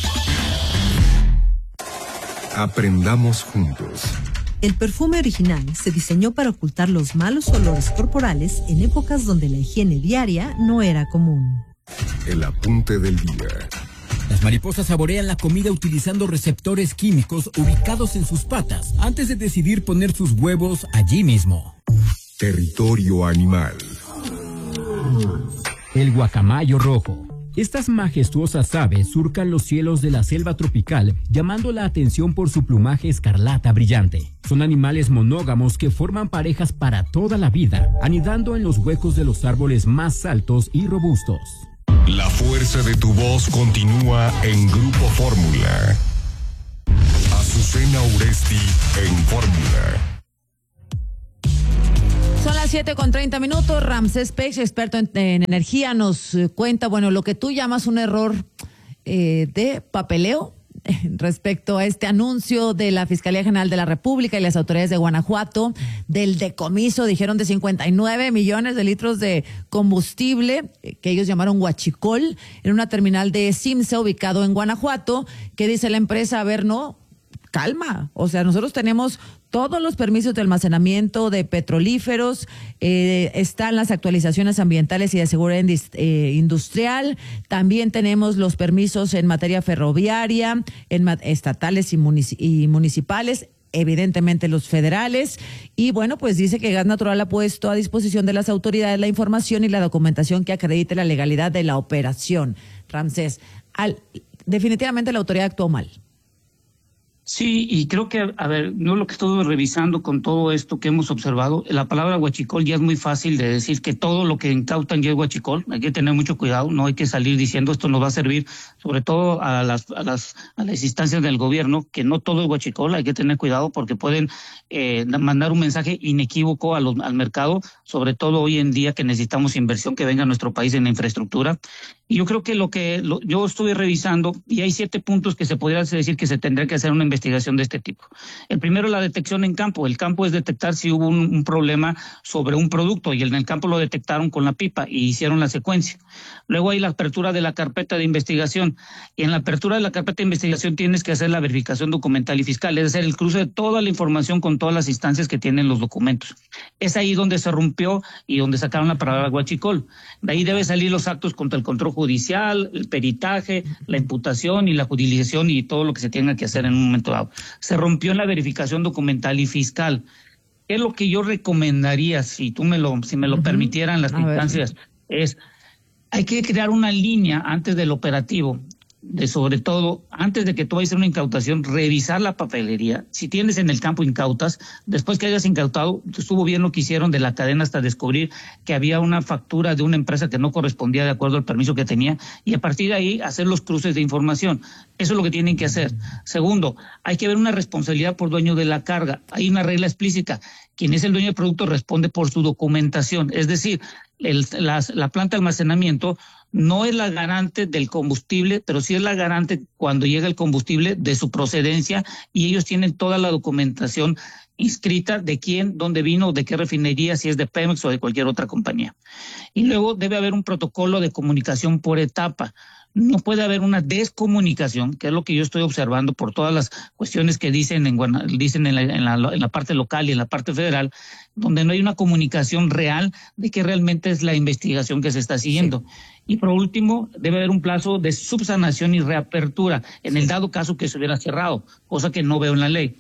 Speaker 10: Aprendamos juntos.
Speaker 18: El perfume original se diseñó para ocultar los malos olores corporales en épocas donde la higiene diaria no era común.
Speaker 10: El apunte del día.
Speaker 28: Las mariposas saborean la comida utilizando receptores químicos ubicados en sus patas antes de decidir poner sus huevos allí mismo.
Speaker 10: Territorio animal.
Speaker 28: El guacamayo rojo. Estas majestuosas aves surcan los cielos de la selva tropical, llamando la atención por su plumaje escarlata brillante. Son animales monógamos que forman parejas para toda la vida, anidando en los huecos de los árboles más altos y robustos.
Speaker 10: La fuerza de tu voz continúa en Grupo Fórmula. Azucena Uresti en Fórmula.
Speaker 1: Son las siete con treinta minutos. Ramsés Peix, experto en, en energía, nos cuenta, bueno, lo que tú llamas un error eh, de papeleo respecto a este anuncio de la Fiscalía General de la República y las autoridades de Guanajuato del decomiso, dijeron, de cincuenta y nueve millones de litros de combustible que ellos llamaron huachicol en una terminal de Simsa ubicado en Guanajuato. ¿Qué dice la empresa? A ver, no, calma, o sea, nosotros tenemos todos los permisos de almacenamiento de petrolíferos, eh, están las actualizaciones ambientales y de seguridad eh, industrial, también tenemos los permisos en materia ferroviaria, en ma- estatales y, munici- y municipales, evidentemente los federales, y bueno, pues dice que Gas Natural ha puesto a disposición de las autoridades la información y la documentación que acredite la legalidad de la operación. Ramsés, al, definitivamente la autoridad actuó mal.
Speaker 21: Sí, y creo que, a ver, yo lo que estoy revisando con todo esto que hemos observado, la palabra huachicol ya es muy fácil de decir que todo lo que incautan ya es huachicol. Hay que tener mucho cuidado, no hay que salir diciendo esto nos va a servir, sobre todo a las a las, a las instancias del gobierno, que no todo es huachicol, hay que tener cuidado porque pueden eh, mandar un mensaje inequívoco a los, al mercado, sobre todo hoy en día que necesitamos inversión que venga a nuestro país en la infraestructura. Y yo creo que lo que lo, yo estuve revisando, y hay siete puntos que se podría decir que se tendría que hacer una investigación de este tipo. El primero es la detección en campo. El campo es detectar si hubo un, un problema sobre un producto, y en el campo lo detectaron con la pipa y hicieron la secuencia. Luego hay la apertura de la carpeta de investigación, y en la apertura de la carpeta de investigación tienes que hacer la verificación documental y fiscal, es decir, el cruce de toda la información con todas las instancias que tienen los documentos. Es ahí donde se rompió y donde sacaron la palabra huachicol. De ahí deben salir los actos contra el control judicial, el peritaje, la imputación y la judicialización y todo lo que se tenga que hacer en un momento dado. Se rompió en la verificación documental y fiscal. ¿Qué es lo que yo recomendaría, si tú me lo, si me lo uh-huh. permitieran las A instancias? Ver. Es, hay que crear una línea antes del operativo, de sobre todo, antes de que tú vayas a hacer una incautación, revisar la papelería. Si tienes en el campo incautas, después que hayas incautado, estuvo bien lo que hicieron de la cadena hasta descubrir que había una factura de una empresa que no correspondía de acuerdo al permiso que tenía, y a partir de ahí hacer los cruces de información. Eso es lo que tienen que hacer. Segundo, hay que ver una responsabilidad por dueño de la carga. Hay una regla explícita. Quien es el dueño del producto responde por su documentación. Es decir, el, la, la planta de almacenamiento no es la garante del combustible, pero sí es la garante cuando llega el combustible de su procedencia, y ellos tienen toda la documentación inscrita de quién, dónde vino, de qué refinería, si es de Pemex o de cualquier otra compañía. Y luego debe haber un protocolo de comunicación por etapa. No puede haber una descomunicación, que es lo que yo estoy observando por todas las cuestiones que dicen en, dicen en, la, en, la, en la parte local y en la parte federal, donde no hay una comunicación real de qué realmente es la investigación que se está siguiendo. Sí. Y por último, debe haber un plazo de subsanación y reapertura en el dado caso que se hubiera cerrado, cosa que no veo en la ley.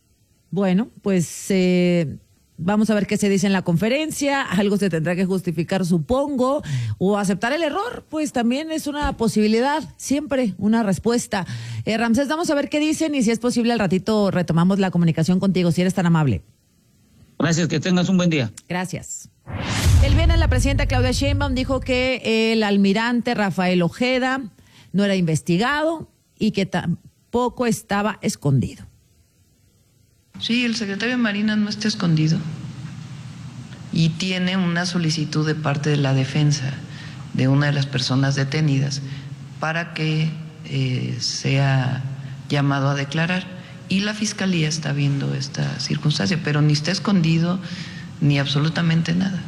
Speaker 1: Bueno, pues eh, vamos a ver qué se dice en la conferencia. Algo se tendrá que justificar, supongo, o aceptar el error, pues también es una posibilidad, siempre una respuesta. Eh, Ramsés, vamos a ver qué dicen y si es posible al ratito retomamos la comunicación contigo, si eres tan amable.
Speaker 21: Gracias, que tengas un buen día.
Speaker 1: Gracias. El viernes la presidenta Claudia Sheinbaum dijo que el almirante Rafael Ojeda no era investigado y que tampoco estaba escondido.
Speaker 3: Sí, el secretario de Marina no está escondido y tiene una solicitud de parte de la defensa de una de las personas detenidas para que eh, sea llamado a declarar, y la fiscalía está viendo esta circunstancia, pero ni está escondido ni absolutamente nada.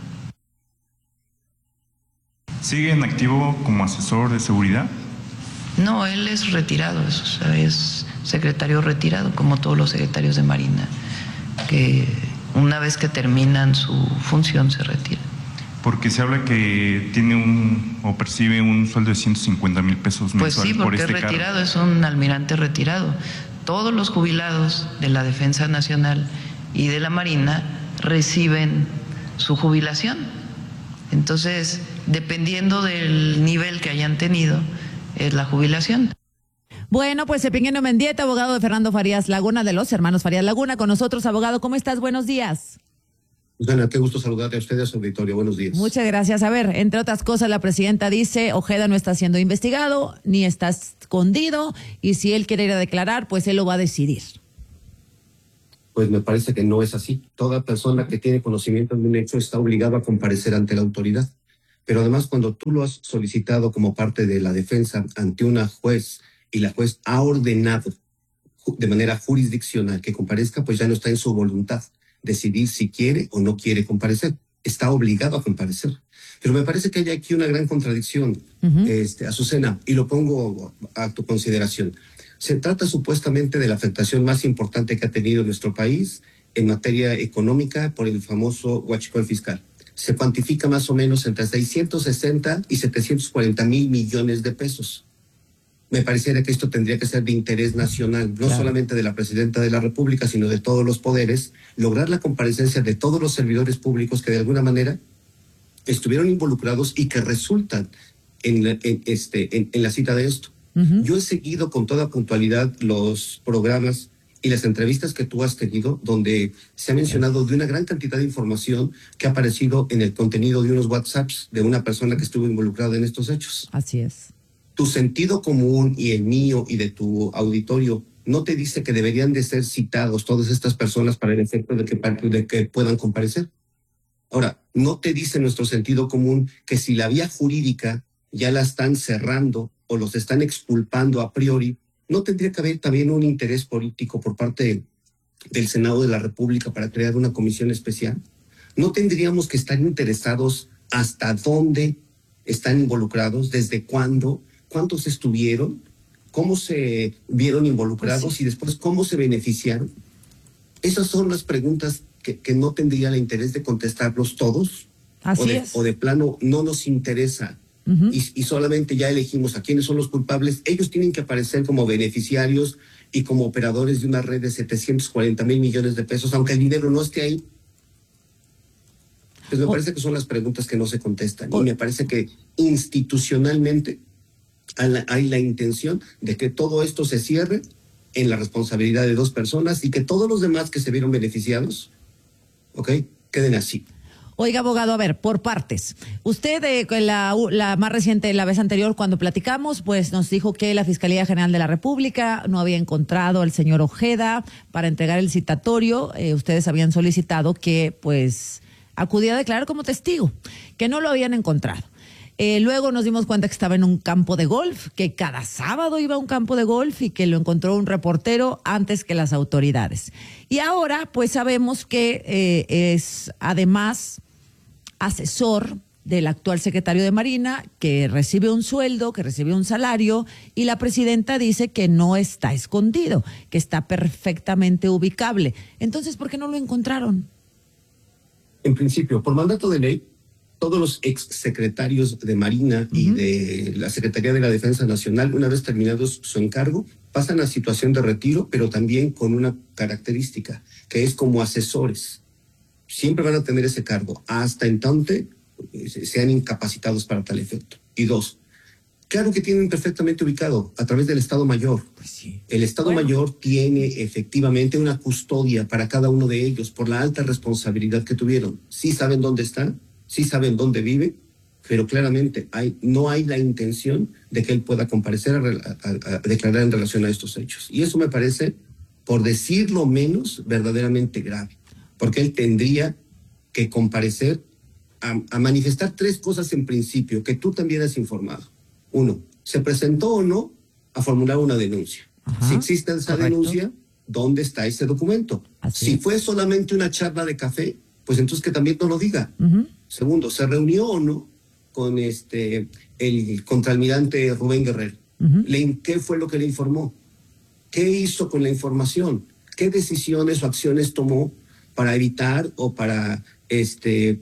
Speaker 4: ¿Sigue en activo como asesor de seguridad?
Speaker 3: No, él es retirado, es, o sea, es secretario retirado, como todos los secretarios de Marina, que una vez que terminan su función se retiran.
Speaker 4: Porque se habla que tiene un o percibe un sueldo de ciento cincuenta mil pesos mensuales.
Speaker 3: Pues sí, porque
Speaker 4: por este
Speaker 3: es retirado,
Speaker 4: cargo.
Speaker 3: Es un almirante retirado. Todos los jubilados de la Defensa Nacional y de la Marina reciben su jubilación. Entonces, dependiendo del nivel que hayan tenido, es la jubilación.
Speaker 1: Bueno, pues Epigmenio Mendieta, abogado de Fernando Farías Laguna, de los hermanos Farías Laguna, con nosotros. Abogado, ¿cómo estás? Buenos días.
Speaker 5: Susana, qué gusto saludarte a ustedes, auditorio. Buenos días.
Speaker 1: Muchas gracias. A ver, entre otras cosas, la presidenta dice, Ojeda no está siendo investigado, ni está escondido, y si él quiere ir a declarar, pues él lo va a decidir.
Speaker 5: Pues me parece que no es así. Toda persona que tiene conocimiento de un hecho está obligado a comparecer ante la autoridad. Pero además, cuando tú lo has solicitado como parte de la defensa ante una juez y la juez ha ordenado de manera jurisdiccional que comparezca, pues ya no está en su voluntad decidir si quiere o no quiere comparecer. Está obligado a comparecer. Pero me parece que hay aquí una gran contradicción, uh-huh. este, Azucena, y lo pongo a tu consideración. Se trata supuestamente de la afectación más importante que ha tenido nuestro país en materia económica por el famoso huachicol fiscal. Se cuantifica más o menos entre seiscientos sesenta y setecientos cuarenta mil millones de pesos. Me pareciera que esto tendría que ser de interés nacional, no claro. solamente de la Presidenta de la República, sino de todos los poderes, lograr la comparecencia de todos los servidores públicos que de alguna manera estuvieron involucrados y que resultan en, la, en, este, en, en la cita de esto. Uh-huh. Yo he seguido con toda puntualidad los programas y las entrevistas que tú has tenido, donde se ha mencionado de una gran cantidad de información que ha aparecido en el contenido de unos WhatsApps de una persona que estuvo involucrada en estos hechos.
Speaker 1: Así es.
Speaker 5: Tu sentido común y el mío y de tu auditorio no te dice que deberían de ser citados todas estas personas para el efecto de que, de que puedan comparecer. Ahora, no te dice nuestro sentido común que si la vía jurídica ya la están cerrando o los están exculpando a priori, ¿no tendría que haber también un interés político por parte del Senado de la República para crear una comisión especial? ¿No tendríamos que estar interesados hasta dónde están involucrados, desde cuándo, cuántos estuvieron, cómo se vieron involucrados pues sí. y después cómo se beneficiaron? Esas son las preguntas que, que no tendría el interés de contestarlos todos.
Speaker 1: Así
Speaker 5: o de,
Speaker 1: es.
Speaker 5: O de plano no nos interesa. Uh-huh. y, y solamente ya elegimos a quiénes son los culpables. Ellos tienen que aparecer como beneficiarios y como operadores de una red de setecientos cuarenta mil millones de pesos, aunque el dinero no esté ahí. Pues me oh. parece que son las preguntas que no se contestan. Oh. Y me parece que institucionalmente hay la, hay la intención de que todo esto se cierre en la responsabilidad de dos personas y que todos los demás que se vieron beneficiados, ¿ok?, queden así.
Speaker 1: Oiga, abogado, a ver, por partes. Usted, eh, la, la más reciente, la vez anterior, cuando platicamos, pues nos dijo que la Fiscalía General de la República no había encontrado al señor Ojeda para entregar el citatorio. Eh, ustedes habían solicitado que, pues, acudiera a declarar como testigo, que no lo habían encontrado. Eh, luego nos dimos cuenta que estaba en un campo de golf, que cada sábado iba a un campo de golf y que lo encontró un reportero antes que las autoridades. Y ahora, pues, sabemos que eh, es, además, asesor del actual secretario de Marina, que recibe un sueldo, que recibe un salario, y la presidenta dice que no está escondido, que está perfectamente ubicable. Entonces, ¿por qué no lo encontraron?
Speaker 5: En principio, por mandato de ley, todos los exsecretarios de Marina uh-huh. y de la Secretaría de la Defensa Nacional, una vez terminados su encargo, pasan a situación de retiro, pero también con una característica, que es como asesores. Siempre van a tener ese cargo, hasta entonces sean incapacitados para tal efecto. Y dos, claro que tienen perfectamente ubicado a través del Estado Mayor.
Speaker 1: Pues sí.
Speaker 5: El Estado
Speaker 1: bueno.
Speaker 5: Mayor tiene efectivamente una custodia para cada uno de ellos por la alta responsabilidad que tuvieron. Sí saben dónde están, sí saben dónde vive, pero claramente hay, no hay la intención de que él pueda comparecer a, a, a declarar en relación a estos hechos. Y eso me parece, por decirlo menos, verdaderamente grave. Porque él tendría que comparecer a, a manifestar tres cosas en principio, que tú también has informado. Uno, ¿se presentó o no a formular una denuncia? Ajá, si existe esa correcto. denuncia, ¿dónde está ese documento? Así si es. Fue solamente una charla de café, pues entonces que también no lo diga. Uh-huh. Segundo, ¿se reunió o no con este el contraalmirante Rubén Guerrero? Uh-huh. ¿Le, ¿Qué fue lo que le informó? ¿Qué hizo con la información? ¿Qué decisiones o acciones tomó para evitar o para, este,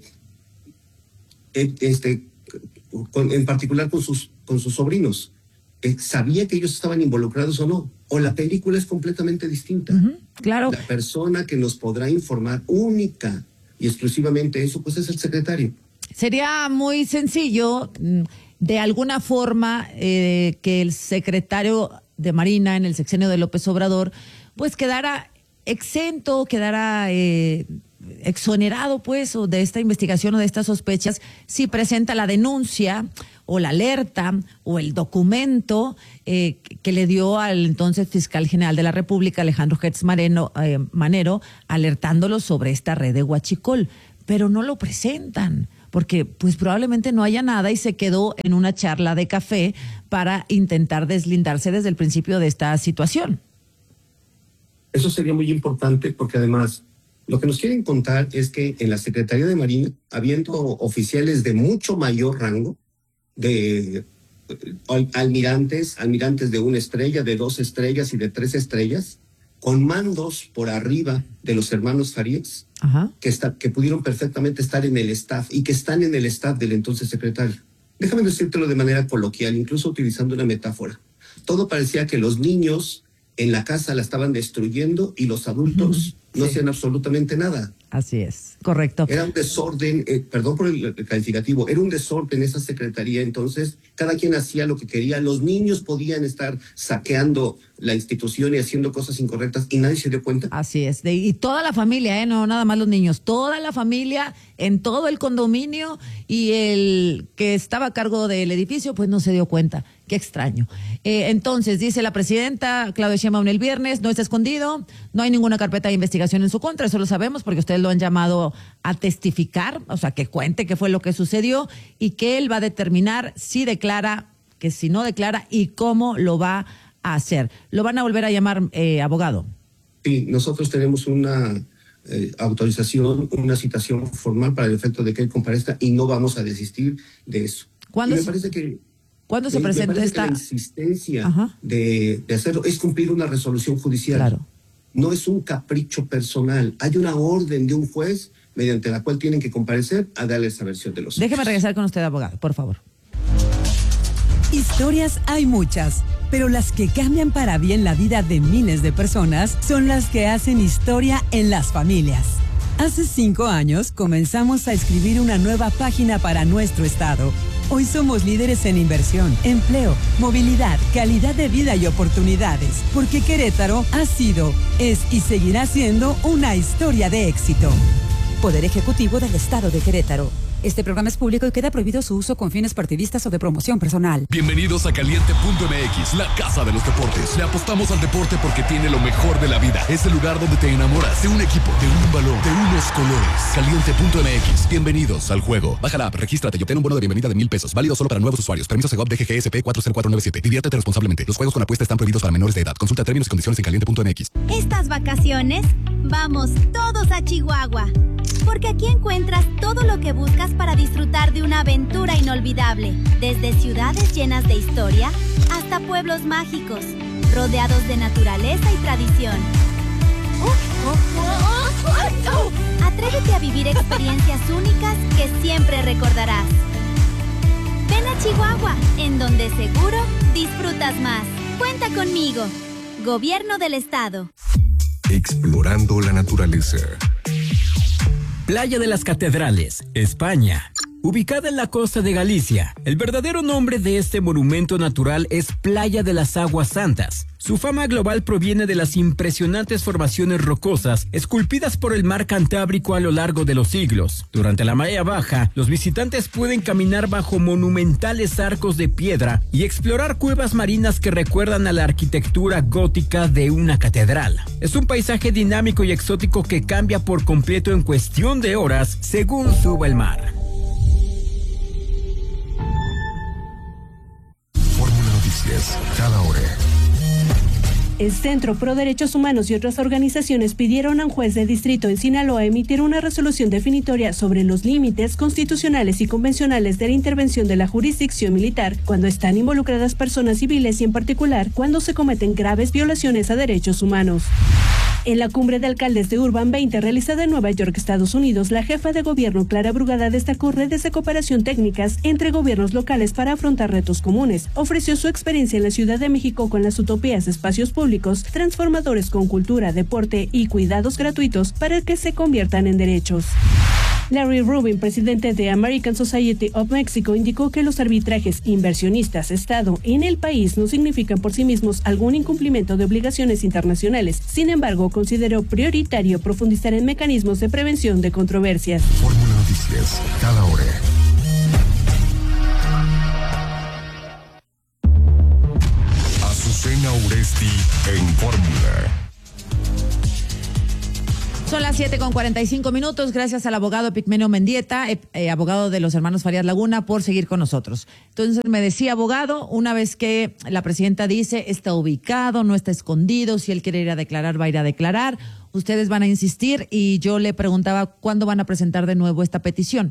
Speaker 5: este con, en particular con sus, con sus sobrinos? ¿Sabía que ellos estaban involucrados o no? ¿O la película es completamente distinta?
Speaker 1: Uh-huh, claro.
Speaker 5: La persona que nos podrá informar única y exclusivamente eso, pues es el secretario.
Speaker 1: Sería muy sencillo, de alguna forma, eh, que el secretario de Marina en el sexenio de López Obrador, pues quedara exento, quedara eh, exonerado, pues, o de esta investigación o de estas sospechas, si presenta la denuncia o la alerta o el documento eh, que le dio al entonces fiscal general de la República, Alejandro Gertz Manero, eh, Manero, alertándolo sobre esta red de huachicol, pero no lo presentan, porque pues probablemente no haya nada y se quedó en una charla de café para intentar deslindarse desde el principio de esta situación.
Speaker 5: Eso sería muy importante porque además lo que nos quieren contar es que en la Secretaría de Marina, habiendo oficiales de mucho mayor rango, de almirantes, almirantes de una estrella, de dos estrellas y de tres estrellas, con mandos por arriba de los hermanos Farías, Ajá. que, está, que pudieron perfectamente estar en el staff y que están en el staff del entonces secretario. Déjame decírtelo de manera coloquial, incluso utilizando una metáfora. Todo parecía que los niños en la casa la estaban destruyendo y los adultos uh-huh. no sí. hacían absolutamente nada.
Speaker 1: Así es, correcto.
Speaker 5: Era un desorden, eh, perdón por el calificativo, era un desorden esa secretaría, entonces cada quien hacía lo que quería, los niños podían estar saqueando la institución y haciendo cosas incorrectas y nadie se dio cuenta.
Speaker 1: Así es, de, y toda la familia, eh, no nada más los niños, toda la familia en todo el condominio y el que estaba a cargo del edificio pues no se dio cuenta. Qué extraño. Eh, entonces, dice la presidenta Claudia Sheinbaum el viernes, no está escondido, no hay ninguna carpeta de investigación en su contra, eso lo sabemos porque ustedes lo han llamado a testificar, o sea, que cuente qué fue lo que sucedió y que él va a determinar si declara, que si no declara y cómo lo va a hacer. ¿Lo van a volver a llamar eh, abogado?
Speaker 5: Sí, nosotros tenemos una eh, autorización, una citación formal para el efecto de que él comparezca y no vamos a desistir de eso.
Speaker 1: ¿Cuándo
Speaker 5: y me
Speaker 1: se,
Speaker 5: parece que
Speaker 1: ¿cuándo se
Speaker 5: me,
Speaker 1: presenta
Speaker 5: me parece
Speaker 1: esta?
Speaker 5: Que la insistencia de, de hacerlo es cumplir una resolución judicial.
Speaker 1: Claro.
Speaker 5: No es un capricho personal. Hay una orden de un juez mediante la cual tienen que comparecer a darle esa versión de los hechos.
Speaker 1: Déjeme regresar con usted, abogado, por favor.
Speaker 6: Historias hay muchas, pero las que cambian para bien la vida de miles de personas son las que hacen historia en las familias. Hace cinco años comenzamos a escribir una nueva página para nuestro estado. Hoy somos líderes en inversión, empleo, movilidad, calidad de vida y oportunidades, porque Querétaro ha sido, es y seguirá siendo una historia de éxito.
Speaker 7: Poder Ejecutivo del Estado de Querétaro. Este programa es público y queda prohibido su uso con fines partidistas o de promoción personal.
Speaker 8: Bienvenidos a Caliente punto M X, la casa de los deportes. Le apostamos al deporte porque tiene lo mejor de la vida. Es el lugar donde te enamoras de un equipo, de un balón, de unos colores. Caliente punto M X. Bienvenidos al juego. Baja la app, regístrate y obtén un bono de bienvenida de mil pesos. Válido solo para nuevos usuarios. Permiso Segov D G G S P cuatro cero cuatro nueve siete. Diviértete responsablemente. Los juegos con apuesta están prohibidos para menores de edad. Consulta términos y condiciones en caliente punto M X.
Speaker 9: Estas vacaciones, vamos todos a Chihuahua. Porque aquí encuentras todo lo que buscas para disfrutar de una aventura inolvidable. Desde ciudades llenas de historia hasta pueblos mágicos, rodeados de naturaleza y tradición. Atrévete a vivir experiencias únicas que siempre recordarás. Ven a Chihuahua, en donde seguro disfrutas más. Cuenta conmigo. Gobierno del Estado.
Speaker 10: Explorando la naturaleza.
Speaker 28: Playa de las Catedrales, España. Ubicada en la costa de Galicia, el verdadero nombre de este monumento natural es Playa de las Aguas Santas. Su fama global proviene de las impresionantes formaciones rocosas esculpidas por el mar Cantábrico a lo largo de los siglos. Durante la marea baja, los visitantes pueden caminar bajo monumentales arcos de piedra y explorar cuevas marinas que recuerdan a la arquitectura gótica de una catedral. Es un paisaje dinámico y exótico que cambia por completo en cuestión de horas según suba el mar.
Speaker 10: Cada hora.
Speaker 11: El Centro Pro Derechos Humanos y otras organizaciones pidieron a un juez de distrito en Sinaloa emitir una resolución definitoria sobre los límites constitucionales y convencionales de la intervención de la jurisdicción militar cuando están involucradas personas civiles y en particular cuando se cometen graves violaciones a derechos humanos. En la cumbre de alcaldes de Urban veinte realizada en Nueva York, Estados Unidos, la jefa de gobierno Clara Brugada destacó redes de cooperación técnicas entre gobiernos locales para afrontar retos comunes. Ofreció su experiencia en la Ciudad de México con las utopías de espacios públicos transformadores con cultura, deporte y cuidados gratuitos para que se conviertan en derechos. Larry Rubin, presidente de American Society of Mexico, indicó que los arbitrajes inversionistas-Estado en el país no significan por sí mismos algún incumplimiento de obligaciones internacionales. Sin embargo, consideró prioritario profundizar en mecanismos de prevención de controversias.
Speaker 10: Fórmula Noticias, cada hora. Azucena Uresti en Fórmula.
Speaker 1: Son las siete con cuarenta y cinco minutos. Gracias al abogado Epigmenio Mendieta, eh, eh, abogado de los hermanos Farías Laguna, por seguir con nosotros. Entonces me decía, abogado, una vez que la presidenta dice está ubicado, no está escondido, si él quiere ir a declarar, va a ir a declarar, ustedes van a insistir, y yo le preguntaba cuándo van a presentar de nuevo esta petición.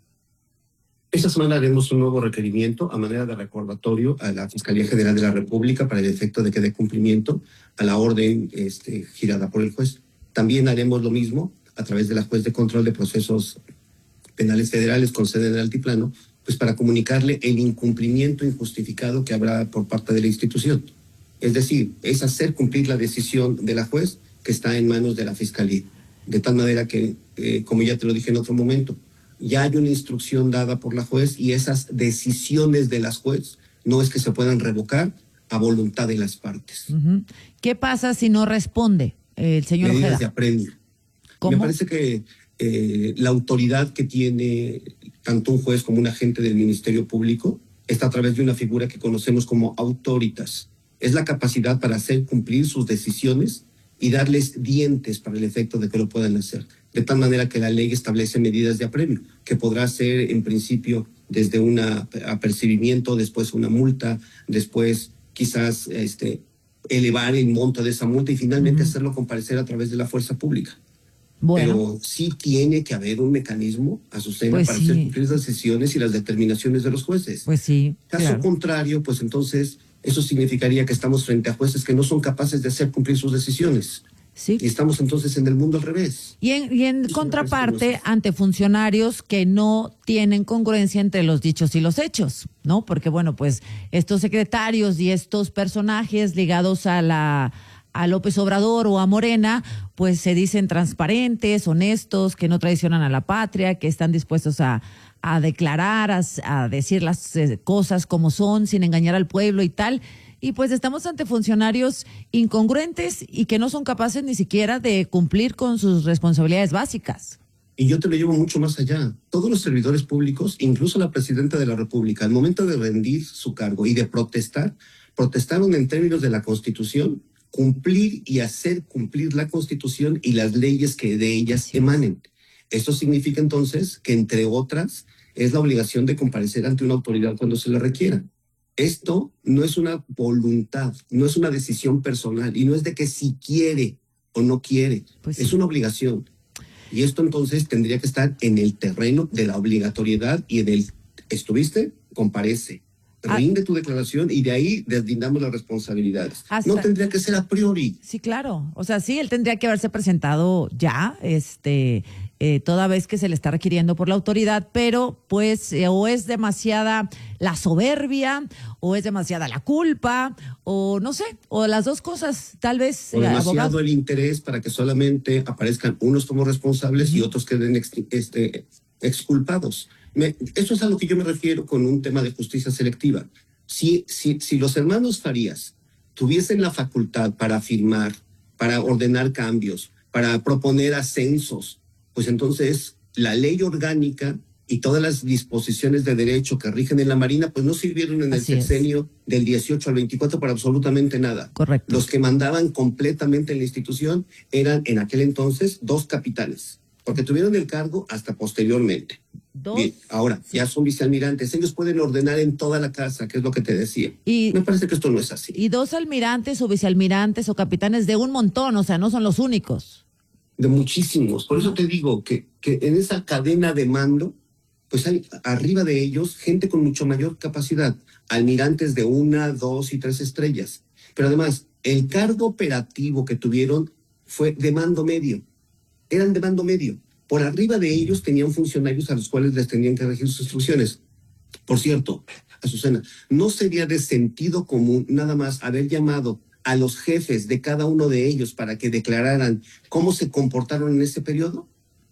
Speaker 5: Esta semana haremos un nuevo requerimiento a manera de recordatorio a la Fiscalía General de la República para el efecto de que dé cumplimiento a la orden este, girada por el juez. También haremos lo mismo a través de la Juez de Control de Procesos Penales Federales con sede en el Altiplano, pues para comunicarle el incumplimiento injustificado que habrá por parte de la institución. Es decir, es hacer cumplir la decisión de la juez que está en manos de la Fiscalía. De tal manera que, eh, como ya te lo dije en otro momento, ya hay una instrucción dada por la juez y esas decisiones de las jueces no es que se puedan revocar a voluntad de las partes.
Speaker 1: Uh-huh. ¿Qué pasa si no responde el señor
Speaker 5: Medidas
Speaker 1: Ojeda?
Speaker 5: de apremio. Me parece que eh, la autoridad que tiene tanto un juez como un agente del Ministerio Público está a través de una figura que conocemos como autoritas. Es la capacidad para hacer cumplir sus decisiones y darles dientes para el efecto de que lo puedan hacer. De tal manera que la ley establece medidas de apremio, que podrá ser en principio desde un apercibimiento, después una multa, después quizás este, elevar el monto de esa multa y finalmente uh-huh. hacerlo comparecer a través de la fuerza pública. Bueno. Pero sí tiene que haber un mecanismo, Azucena, pues para sí. hacer cumplir las decisiones y las determinaciones de los jueces.
Speaker 1: Pues sí.
Speaker 5: Caso
Speaker 1: claro.
Speaker 5: contrario, pues entonces eso significaría que estamos frente a jueces que no son capaces de hacer cumplir sus decisiones.
Speaker 1: Sí.
Speaker 5: Y estamos entonces en el mundo al revés.
Speaker 1: Y en, y en contraparte, ante funcionarios que no tienen congruencia entre los dichos y los hechos, ¿no? Porque, bueno, pues estos secretarios y estos personajes ligados a la a López Obrador o a Morena, pues se dicen transparentes, honestos, que no traicionan a la patria, que están dispuestos a, a declarar, a, a decir las eh, cosas como son, sin engañar al pueblo y tal. Y pues estamos ante funcionarios incongruentes y que no son capaces ni siquiera de cumplir con sus responsabilidades básicas.
Speaker 5: Y yo te lo llevo mucho más allá. Todos los servidores públicos, incluso la presidenta de la República, al momento de rendir su cargo y de protestar, protestaron en términos de la Constitución, cumplir y hacer cumplir la Constitución y las leyes que de ellas Así emanen. Es. Esto significa entonces que, entre otras, es la obligación de comparecer ante una autoridad cuando se le requiera. Esto no es una voluntad, no es una decisión personal y no es de que si quiere o no quiere, pues sí. es una obligación. Y esto entonces tendría que estar en el terreno de la obligatoriedad y en el ¿estuviste? Comparece. Rinde tu declaración y de ahí deslindamos las responsabilidades. Hasta, no tendría que ser a priori.
Speaker 1: Sí, claro. O sea, sí, él tendría que haberse presentado ya, este, eh, toda vez que se le está requiriendo por la autoridad, pero pues eh, o es demasiada la soberbia, o es demasiada la culpa, o no sé, o las dos cosas, tal vez.
Speaker 5: O
Speaker 1: eh,
Speaker 5: demasiado
Speaker 1: abogado.
Speaker 5: el interés para que solamente aparezcan unos como responsables uh-huh. y otros queden ex, este, exculpados. Me, eso es a lo que yo me refiero con un tema de justicia selectiva. Si, si, si los hermanos Farías tuviesen la facultad para firmar, para ordenar cambios, para proponer ascensos, pues entonces la ley orgánica y todas las disposiciones de derecho que rigen en la Marina, pues no sirvieron en Así el sexenio es. del dieciocho al veinticuatro para absolutamente nada.
Speaker 1: Correcto.
Speaker 5: Los que mandaban completamente en la institución eran en aquel entonces dos capitanes, porque tuvieron el cargo hasta posteriormente. Dos. Bien, ahora, sí. ya son vicealmirantes. Ellos pueden ordenar en toda la casa, que es lo que te decía. Y, Me parece que esto no es así.
Speaker 1: Y dos almirantes o vicealmirantes o capitanes de un montón, o sea, no son los únicos.
Speaker 5: De muchísimos. Por eso te digo que, que en esa cadena de mando, pues hay arriba de ellos gente con mucho mayor capacidad. Almirantes de una, dos y tres estrellas. Pero además, el cargo operativo que tuvieron fue de mando medio. Eran de mando medio. Por arriba de ellos tenían funcionarios a los cuales les tenían que regir sus instrucciones. Por cierto, Azucena, ¿no sería de sentido común nada más haber llamado a los jefes de cada uno de ellos para que declararan cómo se comportaron en ese periodo?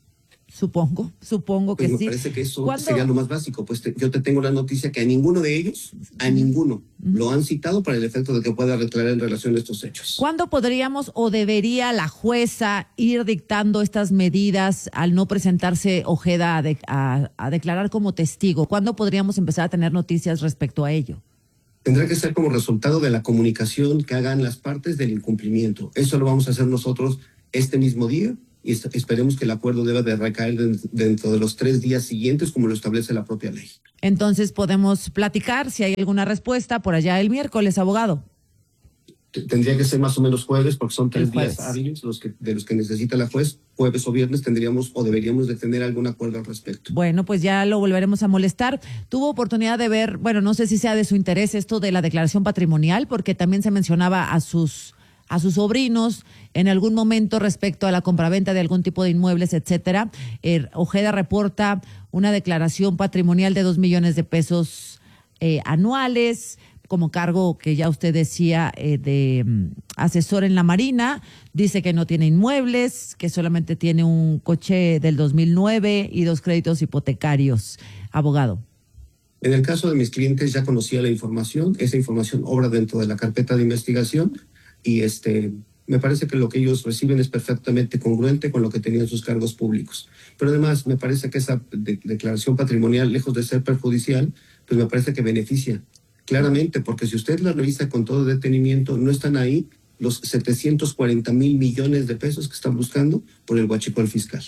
Speaker 1: Supongo, supongo que
Speaker 5: pues
Speaker 1: sí.
Speaker 5: Me parece que eso
Speaker 1: ¿Cuándo?
Speaker 5: sería lo más básico. Pues te, yo te tengo la noticia que a ninguno de ellos, a ninguno, uh-huh. lo han citado para el efecto de que pueda declarar en relación a estos hechos.
Speaker 1: ¿Cuándo podríamos o debería la jueza ir dictando estas medidas al no presentarse Ojeda a, de, a, a declarar como testigo? ¿Cuándo podríamos empezar a tener noticias respecto a ello?
Speaker 5: Tendrá que ser como resultado de la comunicación que hagan las partes del incumplimiento. Eso lo vamos a hacer nosotros este mismo día. Y esperemos que el acuerdo deba de recaer dentro de los tres días siguientes, como lo establece la propia ley.
Speaker 1: Entonces podemos platicar si hay alguna respuesta por allá el miércoles, abogado.
Speaker 5: Tendría que ser más o menos jueves, porque son tres días hábiles los que, de los que necesita la juez. Jueves o viernes tendríamos o deberíamos de tener algún acuerdo al respecto.
Speaker 1: Bueno, pues ya lo volveremos a molestar. Tuvo oportunidad de ver, bueno, no sé si sea de su interés esto de la declaración patrimonial, porque también se mencionaba a sus... a sus sobrinos en algún momento respecto a la compraventa de algún tipo de inmuebles, etcétera. Eh, Ojeda reporta una declaración patrimonial de dos millones de pesos eh, anuales, como cargo que ya usted decía eh, de um, asesor en la Marina. Dice que no tiene inmuebles, que solamente tiene un coche del dos mil nueve y dos créditos hipotecarios. Abogado.
Speaker 5: En el caso de mis clientes ya conocía la información, esa información obra dentro de la carpeta de investigación. Y este, me parece que lo que ellos reciben es perfectamente congruente con lo que tenían sus cargos públicos. Pero además me parece que esa de- declaración patrimonial, lejos de ser perjudicial, pues me parece que beneficia claramente, porque si usted la revisa con todo detenimiento, no están ahí los setecientos cuarenta mil millones de pesos que están buscando por el huachicol fiscal.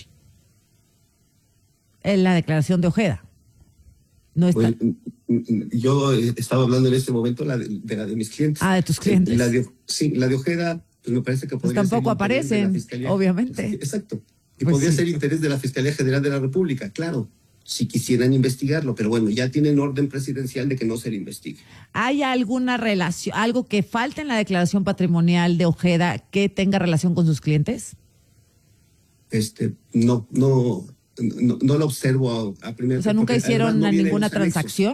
Speaker 1: En la declaración de Ojeda. No está.
Speaker 5: Pues, yo estaba hablando en este momento la de, de la de mis clientes.
Speaker 1: Ah, de tus clientes.
Speaker 5: La de, sí, la de Ojeda, pues me parece que
Speaker 1: pues
Speaker 5: podría
Speaker 1: tampoco
Speaker 5: ser interés de la
Speaker 1: aparecen,
Speaker 5: Fiscalía.
Speaker 1: obviamente.
Speaker 5: Sí, exacto. Y
Speaker 1: Pues
Speaker 5: podría
Speaker 1: sí.
Speaker 5: ser interés de la Fiscalía General de la República, claro, si quisieran investigarlo, pero bueno, ya tienen orden presidencial de que no se le investigue.
Speaker 1: ¿Hay alguna relación, algo que falte en la declaración patrimonial de Ojeda que tenga relación con sus clientes?
Speaker 5: Este, no, no, no, no lo observo a, a primera.
Speaker 1: O sea, ¿nunca hicieron
Speaker 5: no vienen
Speaker 1: ninguna
Speaker 5: los anexos.
Speaker 1: transacción?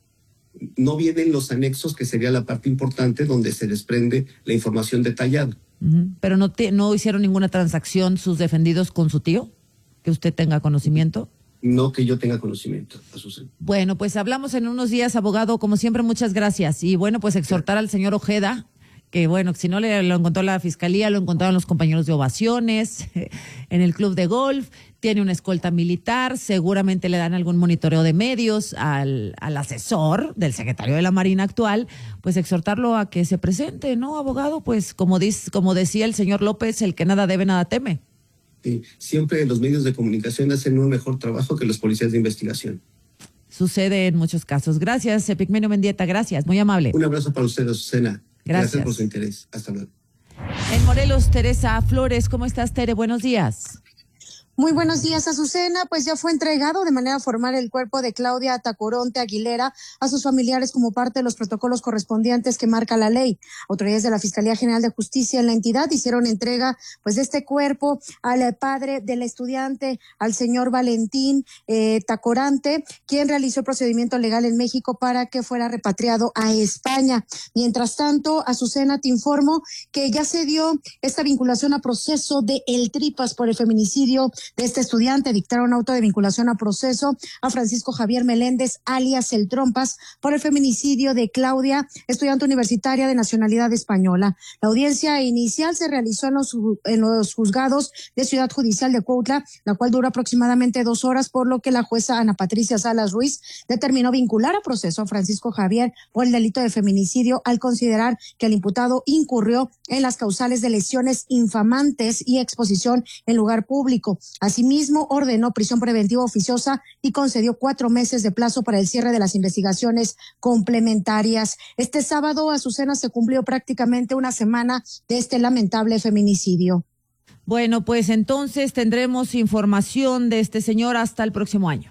Speaker 5: No vienen los anexos, que sería la parte importante donde se desprende la información detallada.
Speaker 1: Uh-huh. Pero no, te, no hicieron ninguna transacción sus defendidos con su tío, que usted tenga conocimiento.
Speaker 5: No que yo tenga conocimiento, Azucena.
Speaker 1: Bueno, pues hablamos en unos días, abogado. Como siempre, muchas gracias. Y bueno, pues exhortar al señor Ojeda, que bueno, si no le, lo encontró la Fiscalía, lo encontraron los compañeros de Ovaciones, en el club de golf, tiene una escolta militar, seguramente le dan algún monitoreo de medios al, al asesor del secretario de la Marina actual, pues exhortarlo a que se presente, ¿no, abogado? Pues como, dice, como decía el señor López, el que nada debe, nada teme.
Speaker 5: Sí, siempre los medios de comunicación hacen un mejor trabajo que los policías de investigación.
Speaker 1: Sucede en muchos casos. Gracias, Epigmenio Mendieta, gracias, muy amable.
Speaker 5: Un abrazo para usted, Azucena.
Speaker 1: Gracias.
Speaker 5: Gracias por su interés. Hasta luego.
Speaker 1: En Morelos, Teresa Flores, ¿cómo estás, Tere? Buenos días.
Speaker 2: Muy buenos días, Azucena. Pues ya fue entregado de manera formal el cuerpo de Claudia Tacoronte Aguilera a sus familiares como parte de los protocolos correspondientes que marca la ley. Autoridades de la Fiscalía General de Justicia en la entidad hicieron entrega pues de este cuerpo al padre del estudiante, al señor Valentín eh, Tacorante, quien realizó el procedimiento legal en México para que fuera repatriado a España. Mientras tanto, Azucena, te informo que ya se dio esta vinculación a proceso de El Tripas por el feminicidio de este estudiante. Dictaron auto de vinculación a proceso a Francisco Javier Meléndez, alias El Trompas, por el feminicidio de Claudia, estudiante universitaria de nacionalidad española. La audiencia inicial se realizó en los, en los juzgados de Ciudad Judicial de Cuautla, la cual duró aproximadamente dos horas, por lo que la jueza Ana Patricia Salas Ruiz determinó vincular a proceso a Francisco Javier por el delito de feminicidio al considerar que el imputado incurrió en las causales de lesiones infamantes y exposición en lugar público. Asimismo, ordenó prisión preventiva oficiosa y concedió cuatro meses de plazo para el cierre de las investigaciones complementarias. Este sábado, Azucena, se cumplió prácticamente una semana de este lamentable feminicidio.
Speaker 1: Bueno, pues entonces tendremos información de este señor hasta el próximo año.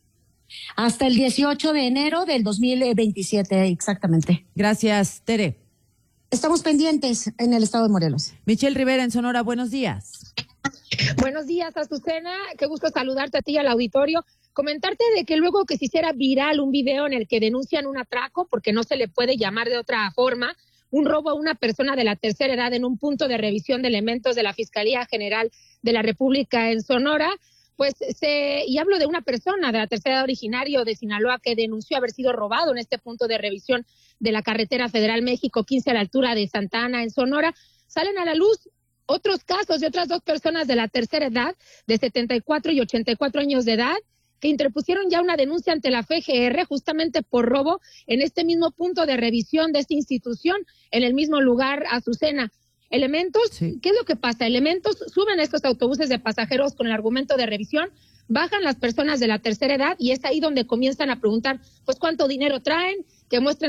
Speaker 2: Hasta el dieciocho de enero del dos mil veintisiete, exactamente.
Speaker 1: Gracias, Tere.
Speaker 2: Estamos pendientes en el estado de Morelos.
Speaker 1: Michelle Rivera, en Sonora, buenos días.
Speaker 12: Buenos días, Azucena. Qué gusto saludarte a ti y al auditorio. Comentarte de que luego que se hiciera viral un video en el que denuncian un atraco, porque no se le puede llamar de otra forma, un robo a una persona de la tercera edad en un punto de revisión de elementos de la Fiscalía General de la República en Sonora, pues se, y hablo de una persona de la tercera edad originario de Sinaloa que denunció haber sido robado en este punto de revisión de la carretera federal México quince a la altura de Santa Ana en Sonora. Salen a la luz otros casos de otras dos personas de la tercera edad, de setenta y cuatro y ochenta y cuatro años de edad, que interpusieron ya una denuncia ante la F G R justamente por robo en este mismo punto de revisión de esta institución, en el mismo lugar, Azucena. Elementos, sí. ¿Qué es lo que pasa? Elementos suben estos autobuses de pasajeros con el argumento de revisión, bajan las personas de la tercera edad y es ahí donde comienzan a preguntar, pues, ¿cuánto dinero traen? Que muestren